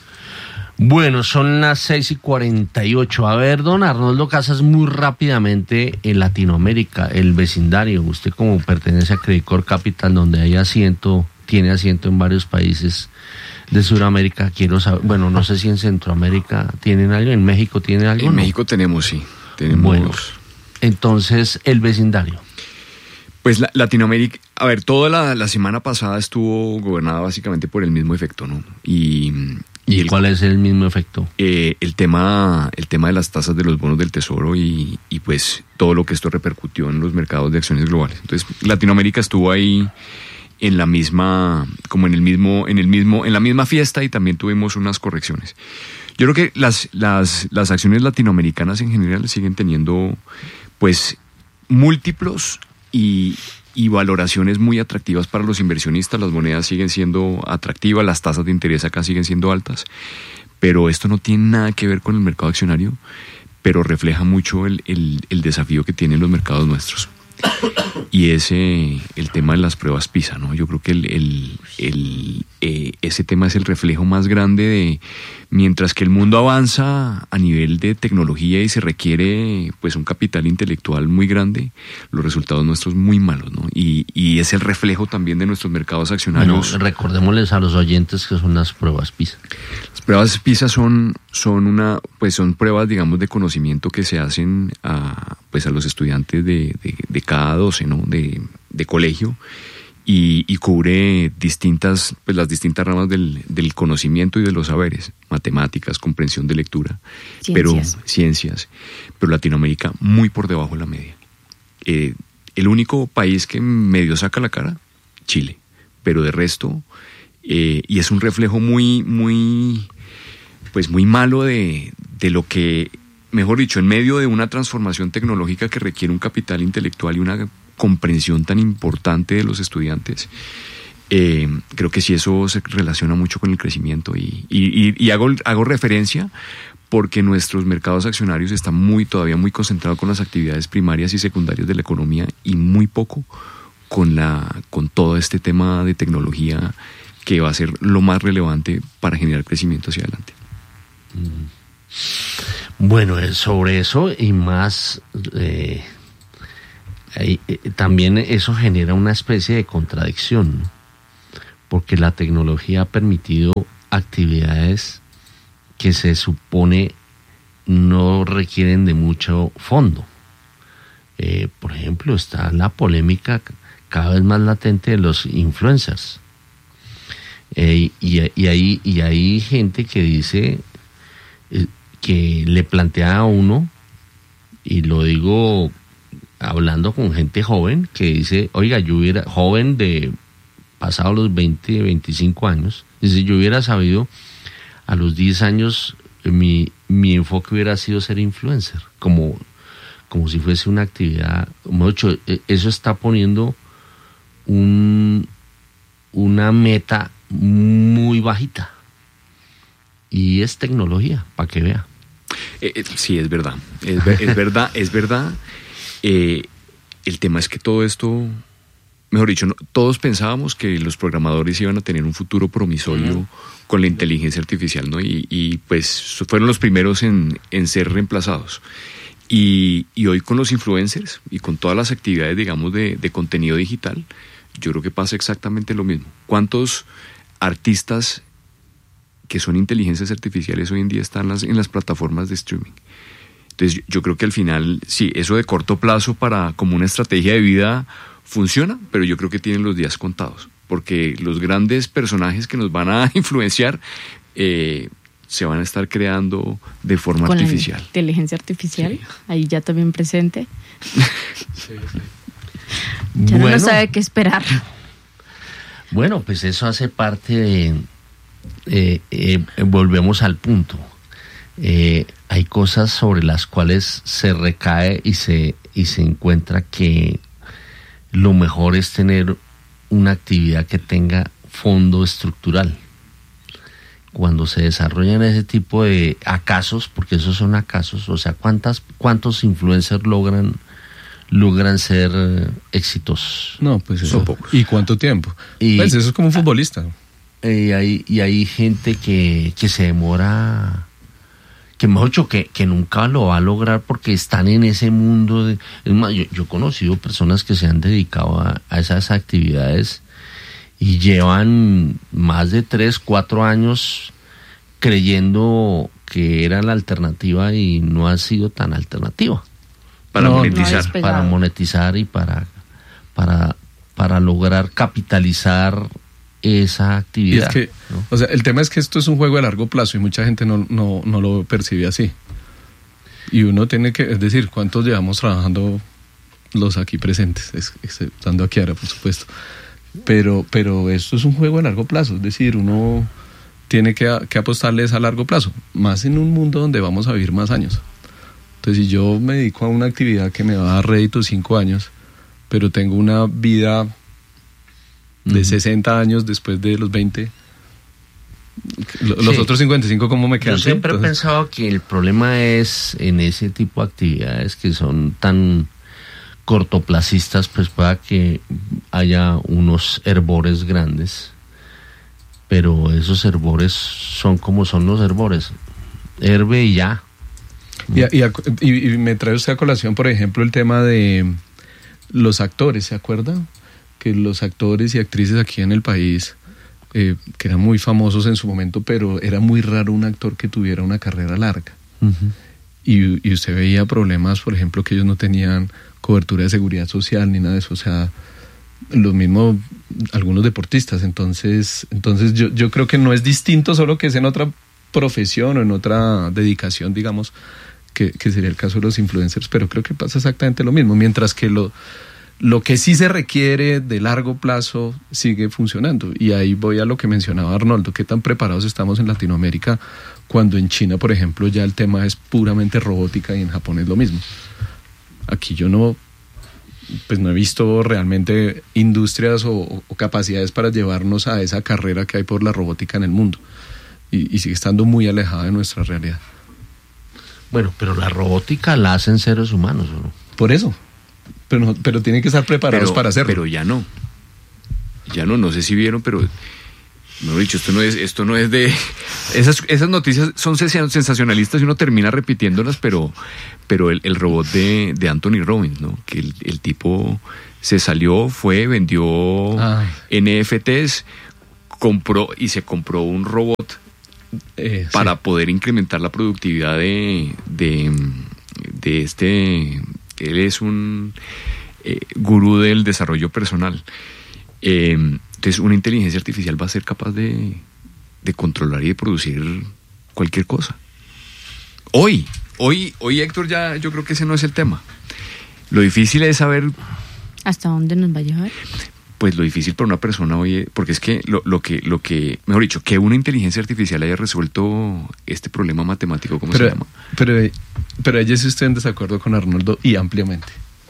Bueno, son las seis y cuarenta y ocho. A ver, don Arnoldo Casas, muy rápidamente, en Latinoamérica, el vecindario, usted como pertenece a Credicor Capital, donde hay asiento, tiene asiento en varios países de Sudamérica, quiero saber, bueno, no sé si en Centroamérica tienen algo, en México tienen algo. En ¿no? México tenemos, sí, tenemos. Bueno, entonces, el vecindario. Pues la, Latinoamérica, a ver, toda la, la semana pasada estuvo gobernada básicamente por el mismo efecto, ¿no? Y... ¿Y, ¿Y el, cuál es el mismo efecto? Eh, el tema el tema de las tasas de los bonos del tesoro y, y pues todo lo que esto repercutió en los mercados de acciones globales. Entonces, Latinoamérica estuvo ahí en la misma, como en el mismo, en el mismo, en la misma fiesta, y también tuvimos unas correcciones. Yo creo que las, las, las acciones latinoamericanas en general siguen teniendo pues múltiplos y y valoraciones muy atractivas para los inversionistas. Las monedas siguen siendo atractivas, las tasas de interés acá siguen siendo altas, pero esto no tiene nada que ver con el mercado accionario, pero refleja mucho el, el, el desafío que tienen los mercados nuestros. Y ese, el tema de las pruebas PISA, ¿no? Yo creo que el, el, el, eh, ese tema es el reflejo más grande de, mientras que el mundo avanza a nivel de tecnología y se requiere pues un capital intelectual muy grande, los resultados nuestros muy malos, ¿no? Y, y es el reflejo también de nuestros mercados accionarios. Bueno, recordémosles a los oyentes que son las pruebas PISA. Las pruebas PISA son, son una, pues son pruebas, digamos, de conocimiento que se hacen a, pues a los estudiantes de, de, de cada doce, ¿no? De, de colegio, y, y cubre distintas, pues las distintas ramas del, del conocimiento y de los saberes, matemáticas, comprensión de lectura, ciencias. pero ciencias, pero Latinoamérica muy por debajo de la media. Eh, el único país que medio saca la cara, Chile, pero de resto, eh, y es un reflejo muy, muy pues muy malo de, de lo que, mejor dicho, en medio de una transformación tecnológica que requiere un capital intelectual y una comprensión tan importante de los estudiantes, eh, creo que sí eso se relaciona mucho con el crecimiento y, y, y, y hago, hago referencia porque nuestros mercados accionarios están muy todavía muy concentrados con las actividades primarias y secundarias de la economía y muy poco con, la, con todo este tema de tecnología que va a ser lo más relevante para generar crecimiento hacia adelante. Bueno, sobre eso y más, eh, eh, también eso genera una especie de contradicción, porque la tecnología ha permitido actividades que se supone no requieren de mucho fondo. Eh, por ejemplo, está la polémica cada vez más latente de los influencers. Eh, y, y, hay, y hay gente que dice eh, que le plantea a uno, y lo digo hablando con gente joven, que dice, oiga, yo hubiera, joven de pasados los veinte, veinticinco años, dice, yo hubiera sabido a los diez años, mi, mi enfoque hubiera sido ser influencer, como, como si fuese una actividad, mucho, eso está poniendo un, una meta muy bajita, y es tecnología, para que vea. Eh, eh, sí, es verdad, es, es verdad, es verdad. Eh, el tema es que todo esto, mejor dicho, no, todos pensábamos que los programadores iban a tener un futuro promisorio uh-huh. con la inteligencia artificial, ¿no? Y, y pues fueron los primeros en, en ser reemplazados. Y, y hoy con los influencers y con todas las actividades, digamos, de, de contenido digital, yo creo que pasa exactamente lo mismo. ¿Cuántos artistas que son inteligencias artificiales hoy en día están en las, en las plataformas de streaming? Entonces yo creo que al final, sí, eso de corto plazo para como una estrategia de vida funciona, pero yo creo que tienen los días contados, porque los grandes personajes que nos van a influenciar eh, se van a estar creando de forma con artificial. La inteligencia artificial, sí. Ahí ya también presente. Sí, sí. Ya bueno, no sabe qué esperar. Bueno, pues eso hace parte de... Eh, eh, volvemos al punto. Eh, hay cosas sobre las cuales se recae y se, y se encuentra que lo mejor es tener una actividad que tenga fondo estructural. Cuando se desarrollan ese tipo de acasos, porque esos son acasos, o sea, ¿cuántas, cuántos influencers logran logran ser exitosos? No, pues eso. Son pocos. ¿Y cuánto tiempo? Y, pues eso es como un futbolista. Y hay, y hay gente que, que se demora, que mejor dicho, que, que nunca lo va a lograr porque están en ese mundo. De, es más, yo, yo he conocido personas que se han dedicado a, a esas actividades y llevan más de tres, cuatro años creyendo que era la alternativa y no ha sido tan alternativa. Para no, monetizar. No para monetizar y para, para, para lograr capitalizar esa actividad. Y es que, ¿no? O sea, el tema es que esto es un juego a largo plazo y mucha gente no, no, no lo percibe así. Y uno tiene que, es decir, ¿cuántos llevamos trabajando los aquí presentes? Exceptando a Kiara, por supuesto. Pero, pero esto es un juego a largo plazo, es decir, uno tiene que, que apostarles a largo plazo, más en un mundo donde vamos a vivir más años. Entonces, si yo me dedico a una actividad que me va a dar rédito cinco años, pero tengo una vida de uh-huh. sesenta años después de los veinte, los sí. otros cincuenta y cinco, ¿cómo me quedan? Yo siempre Entonces... he pensado que el problema es en ese tipo de actividades que son tan cortoplacistas, pues pueda que haya unos herbores grandes, pero esos herbores son como son los herbores, herbe y ya. Y, y, y, y me trae usted a colación, por ejemplo, el tema de los actores, ¿se acuerda? Que los actores y actrices aquí en el país, eh, que eran muy famosos en su momento, pero era muy raro un actor que tuviera una carrera larga. Uh-huh. Y, y usted veía problemas, por ejemplo, que ellos no tenían cobertura de seguridad social ni nada de eso, o sea, los mismos algunos deportistas. Entonces, entonces yo, yo creo que no es distinto, solo que es en otra profesión o en otra dedicación, digamos, que, que sería el caso de los influencers, pero creo que pasa exactamente lo mismo, mientras que lo, Lo que sí se requiere de largo plazo sigue funcionando. Y ahí voy a lo que mencionaba Arnoldo, qué tan preparados estamos en Latinoamérica cuando en China, por ejemplo, ya el tema es puramente robótica y en Japón es lo mismo. Aquí yo no, pues no he visto realmente industrias o, o capacidades para llevarnos a esa carrera que hay por la robótica en el mundo. Y, y sigue estando muy alejada de nuestra realidad. Bueno, pero la robótica la hacen seres humanos, ¿o no? Por eso. Pero, no, pero tienen que estar preparados pero, para hacerlo. Pero ya no. Ya no, no sé si vieron, pero no he dicho, esto no es, esto no es de. Esas, esas noticias son sensacionalistas y uno termina repitiéndolas, pero, pero el, el robot de, de Anthony Robbins, ¿no? Que el, el tipo se salió, fue, vendió Ay. N F Ts, compró y se compró un robot eh, para sí. poder incrementar la productividad de, de, de este. Él es un eh, gurú del desarrollo personal. Eh, entonces, una inteligencia artificial va a ser capaz de, de controlar y de producir cualquier cosa. Hoy, hoy, hoy, Héctor, ya yo creo que ese no es el tema. Lo difícil es saber... ¿Hasta dónde nos va a llevar? Pues lo difícil para una persona hoy, porque es que lo, lo que, lo que, mejor dicho, que una inteligencia artificial haya resuelto este problema matemático, ¿cómo pero, se llama? Pero, pero ella sí estoy en desacuerdo con Arnoldo y ampliamente.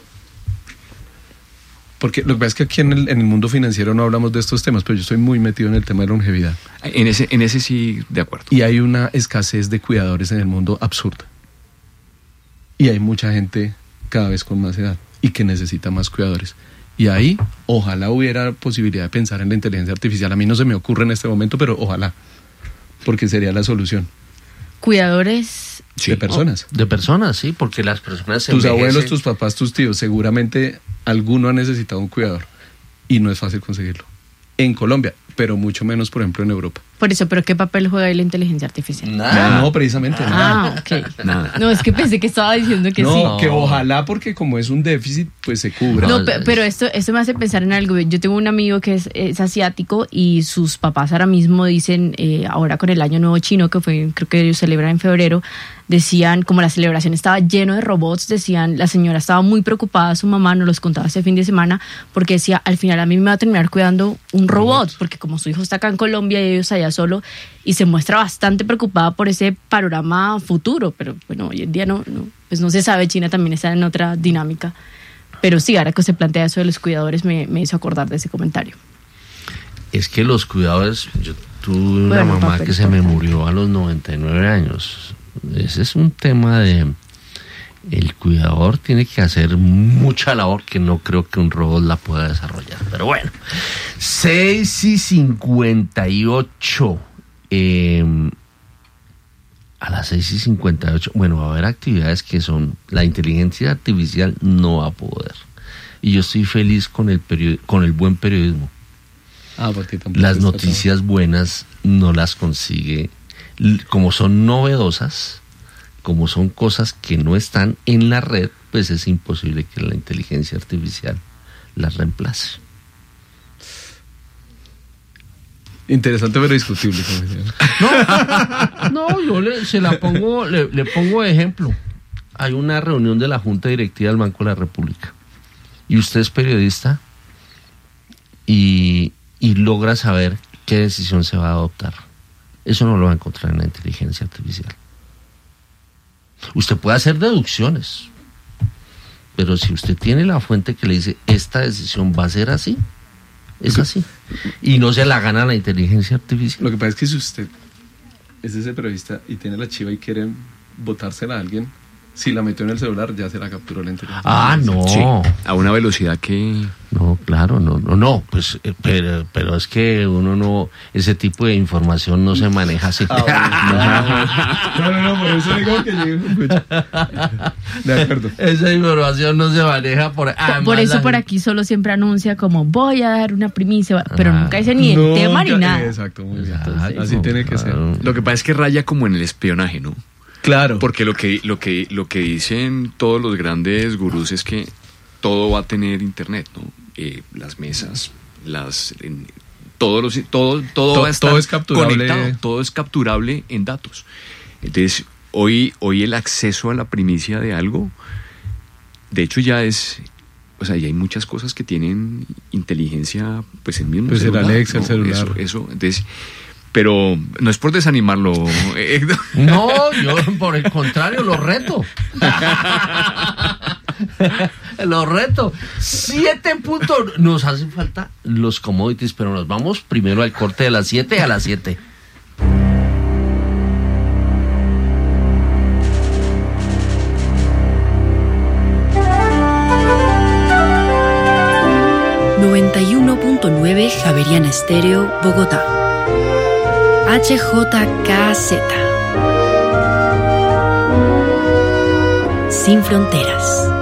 Porque lo que pasa es que aquí en el, en el mundo financiero no hablamos de estos temas, pero yo estoy muy metido en el tema de longevidad. En ese, en ese sí, de acuerdo. Y hay una escasez de cuidadores en el mundo absurda. Y hay mucha gente cada vez con más edad y que necesita más cuidadores. Y ahí, ojalá hubiera posibilidad de pensar en la inteligencia artificial. A mí no se me ocurre en este momento, pero ojalá, porque sería la solución. ¿Cuidadores? Sí. De personas. De personas, sí, porque las personas se Tus envejecen. abuelos, tus papás, tus tíos, seguramente alguno ha necesitado un cuidador. Y no es fácil conseguirlo. En Colombia, pero mucho menos, por ejemplo, en Europa. Por eso, ¿pero qué papel juega ahí la inteligencia artificial? Nada. No, precisamente nada. Ah, ok. Nada. No, es que pensé que estaba diciendo que no, sí. No, que ojalá, porque como es un déficit, pues se cubra. No, pe- pero esto, esto me hace pensar en algo. Yo tengo un amigo que es, es asiático y sus papás ahora mismo dicen, eh, ahora con el Año Nuevo Chino, que fue, creo que ellos celebran en febrero, decían, como la celebración estaba lleno de robots, decían, la señora estaba muy preocupada, su mamá nos los contaba este fin de semana, porque decía, al final a mí me va a terminar cuidando un robot, porque como su hijo está acá en Colombia y ellos allá solo, y se muestra bastante preocupada por ese panorama futuro, pero bueno, hoy en día no, no, pues no se sabe, China también está en otra dinámica, pero sí, ahora que se plantea eso de los cuidadores me, me hizo acordar de ese comentario. Es que los cuidadores, yo tuve una bueno, mamá que se me murió a los noventa y nueve años. Ese es un tema de... El cuidador tiene que hacer mucha labor que no creo que un robot la pueda desarrollar. Pero bueno, seis y cincuenta y ocho. Eh, a las seis y cincuenta y ocho, bueno, va a haber actividades que son... La inteligencia artificial no va a poder. Y yo estoy feliz con el, period, con el buen periodismo. Ah, las noticias buenas no las consigue... Como son novedosas, como son cosas que no están en la red, pues es imposible que la inteligencia artificial las reemplace. Interesante pero discutible. No, no, yo le, se la pongo, le, le pongo de ejemplo. Hay una reunión de la Junta Directiva del Banco de la República y usted es periodista y, y logra saber qué decisión se va a adoptar. Eso no lo va a encontrar en la inteligencia artificial. Usted puede hacer deducciones, pero si usted tiene la fuente que le dice esta decisión va a ser así, es así. Y no se la gana la inteligencia artificial. Lo que pasa es que si usted es ese periodista y tiene la chiva y quiere botársela a alguien, si la metió en el celular ya se la capturó la inteligencia. Ah, no. Sí, a una velocidad que... No, claro, no, no, no, pues, eh, pero, pero es que uno no, ese tipo de información no se maneja así. Ah, bueno. no, no, no, por eso digo que llegue. De acuerdo. Esa información no se maneja por... Ah, por eso la... por aquí solo siempre anuncia como voy a dar una primicia, pero ah, nunca dice ni el no, tema ni nada. Exacto, muy bien. Entonces, así tiene que claro. ser. Lo que pasa es que raya como en el espionaje, ¿no? Claro. Porque lo que, lo que, lo que dicen todos los grandes gurús es que todo va a tener internet, ¿no? Eh, las mesas, las, en, todos los, todo, todo, todo va a estar todo es capturable. Conectado, todo es capturable en datos. Entonces, hoy, hoy el acceso a la primicia de algo, de hecho ya es o sea, y hay muchas cosas que tienen inteligencia, pues el mismo pues celular. el Alexa, ¿no? el celular. Eso, eso, entonces, pero no es por desanimarlo. No, yo por el contrario lo reto. Lo reto. Siete puntos. Nos hacen falta los commodities, pero nos vamos primero al corte de las siete a las siete. noventa y uno punto nueve Javeriana Estéreo, Bogotá. H J K Z. Sin fronteras.